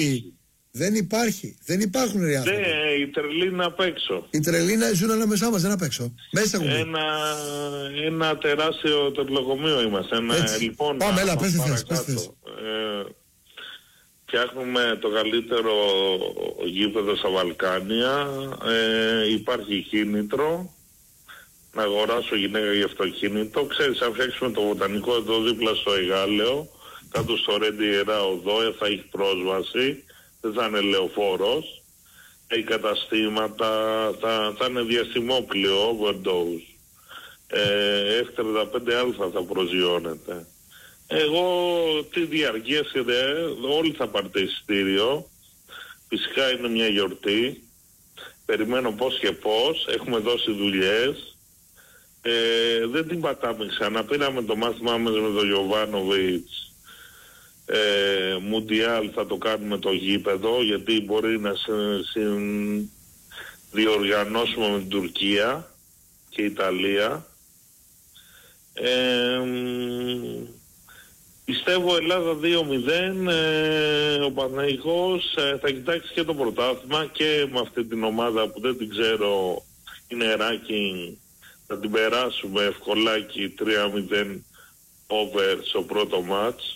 Δεν υπάρχουν ρε άνθρωποι. Ναι, οι τρελοί είναι απ' έξω. Οι τρελοί ζουν ανάμεσά μας, δεν απ' έξω. Μέσα ένα τεράστιο τεπλοκομείο είμαστε. Λοιπόν, πάμε, έλα, πες θες. Φτιάχνουμε το καλύτερο γήπεδο στα Βαλκάνια. Υπάρχει κίνητρο να αγοράσω γυναίκα για αυτοκίνητο. Ξέρεις, αν φτιάξουμε το βοτανικό εδώ δίπλα στο Εγάλεο, κάτω στο Ρέντι Ιερά Οδό, θα έχει πρόσβαση. Δεν θα είναι λεωφόρος. Έχει καταστήματα, θα είναι διαστημόπλαιο, overdose. F35α θα προσγειώνεται. Εγώ τι διαρκείας, όλοι θα πάρετε εισιτήριο. Φυσικά είναι μια γιορτή. Περιμένω πώς και πώς. Έχουμε δώσει δουλειές. Δεν την πατάμε ξανά. Πήραμε το μάθημά μας με τον Γιοβάνοβιτς. Μουντιάλ θα το κάνουμε το γήπεδο, γιατί μπορεί να διοργανώσουμε με την Τουρκία και Ιταλία. Πιστεύω Ελλάδα 2-0. Ο Παναθηναϊκός θα κοιτάξει και το πρωτάθλημα και με αυτή την ομάδα που δεν την ξέρω, είναι ranking, θα την περάσουμε ευκολάκι 3-0 over στο πρώτο μάτς.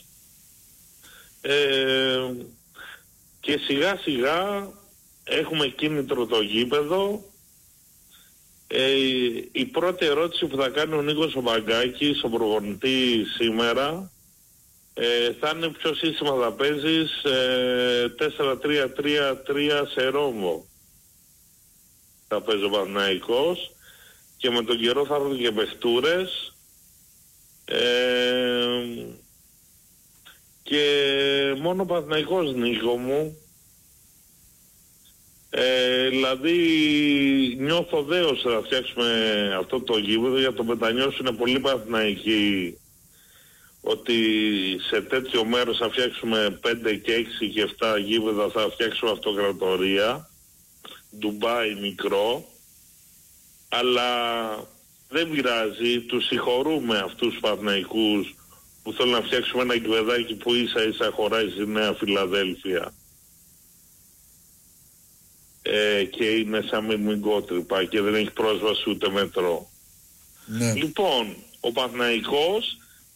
Και σιγά σιγά έχουμε κίνητρο το γήπεδο. Η πρώτη ερώτηση που θα κάνει ο Νίκος ο Μπαγκάκης, ο προπονητή σήμερα, θα είναι ποιο σύστημα θα παίζεις. 4-3-3-3 σε ρόμβο θα παίζει ο Παναθηναϊκός, και με τον καιρό θα έρθουν και παιχτούρες. Και μόνο Παναθηναϊκός, Νίκο μου. Δηλαδή νιώθω δέος να φτιάξουμε αυτό το γήπεδο. Για το μετανιώσω, είναι πολύ Παναθηναϊκοί ότι σε τέτοιο μέρος θα φτιάξουμε 5 και 6 και 7 γήπεδα, θα φτιάξουμε αυτοκρατορία. Ντουμπάι μικρό. Αλλά δεν πειράζει, τους συγχωρούμε αυτούς τους Παναθηναϊκούς που θέλουν να φτιάξουμε ένα γηπεδάκι που ίσα ίσα χωράει στη Νέα Φιλαδέλφια. Και είναι σαν μυρμηγκότρυπα και δεν έχει πρόσβαση ούτε μετρό. Ναι. Λοιπόν, ο Παναθηναϊκός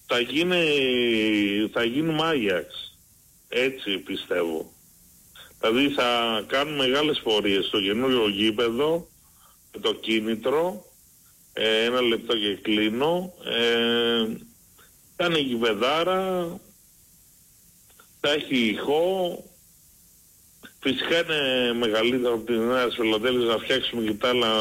θα γίνει Μάγιαξ. Έτσι πιστεύω. Δηλαδή θα κάνουν μεγάλες πορείες στο καινούριο γήπεδο με το κίνητρο. Ένα λεπτό και κλείνω. Θα είναι γηπεδάρα, θα έχει ηχό. Φυσικά είναι μεγαλύτερο από την Νέα Φιλαδέλφια, να φτιάξουμε και τα άλλα.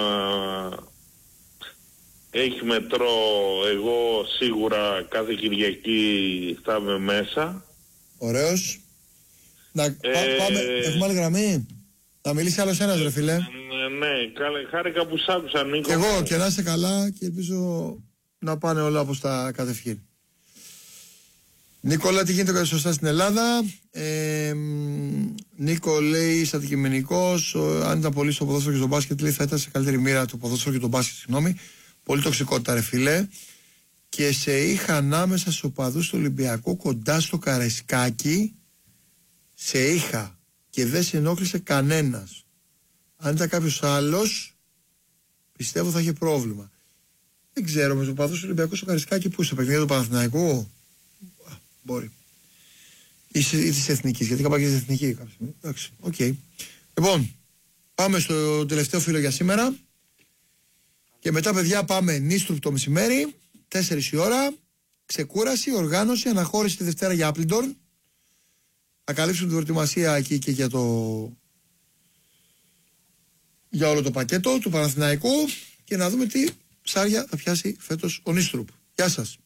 Έχει μετρό, εγώ σίγουρα κάθε Κυριακή θα είμαι μέσα. Ωραίος. Πάμε, έχουμε άλλη γραμμή. Θα μιλήσει άλλος ένας, ρε φίλε. Ναι, χάρηκα που σ' άκουσα, Νίκο. Εγώ, και να είσαι καλά και ελπίζω να πάνε όλα όπως τα κατευχήν. Νίκολα, τι γίνεται σωστά στην Ελλάδα? Νίκο λέει, είσαι αντικειμενικός, αν ήταν πολύ στο ποδόσφαιρο και στο μπάσκετ, λέει, θα ήταν σε καλύτερη μοίρα το ποδόσφαιρο και το μπάσκετ, συγγνώμη. Πολύ τοξικότητα, ρε φίλε. Και σε είχα ανάμεσα στους οπαδούς του Ολυμπιακού κοντά στο Καραϊσκάκι. Σε είχα και δεν σε ενόχλησε κανένας. Αν ήταν κάποιος άλλος, πιστεύω θα είχε πρόβλημα. Δεν ξέρω, με το παδός του Ολυμπιακού στο Καρισκάκι που στο παιχνίδι του Παναθηναϊκού. Μπορεί. Ή της Εθνικής, γιατί είχα πάει και της Εθνικής κάποια στιγμή. Εντάξει, οκ. Λοιπόν, πάμε στο τελευταίο φίλο για σήμερα. Και μετά, παιδιά, πάμε Νίστρουπ το μεσημέρι, 4 η ώρα. Ξεκούραση, οργάνωση, αναχώρηση τη Δευτέρα για Άπλιντορν. Θα καλύψουν την προετοιμασία εκεί και για όλο το πακέτο του Παναθηναϊκού και να δούμε τι ψάρια θα πιάσει φέτος ο Νίστρουπ. Γεια σας.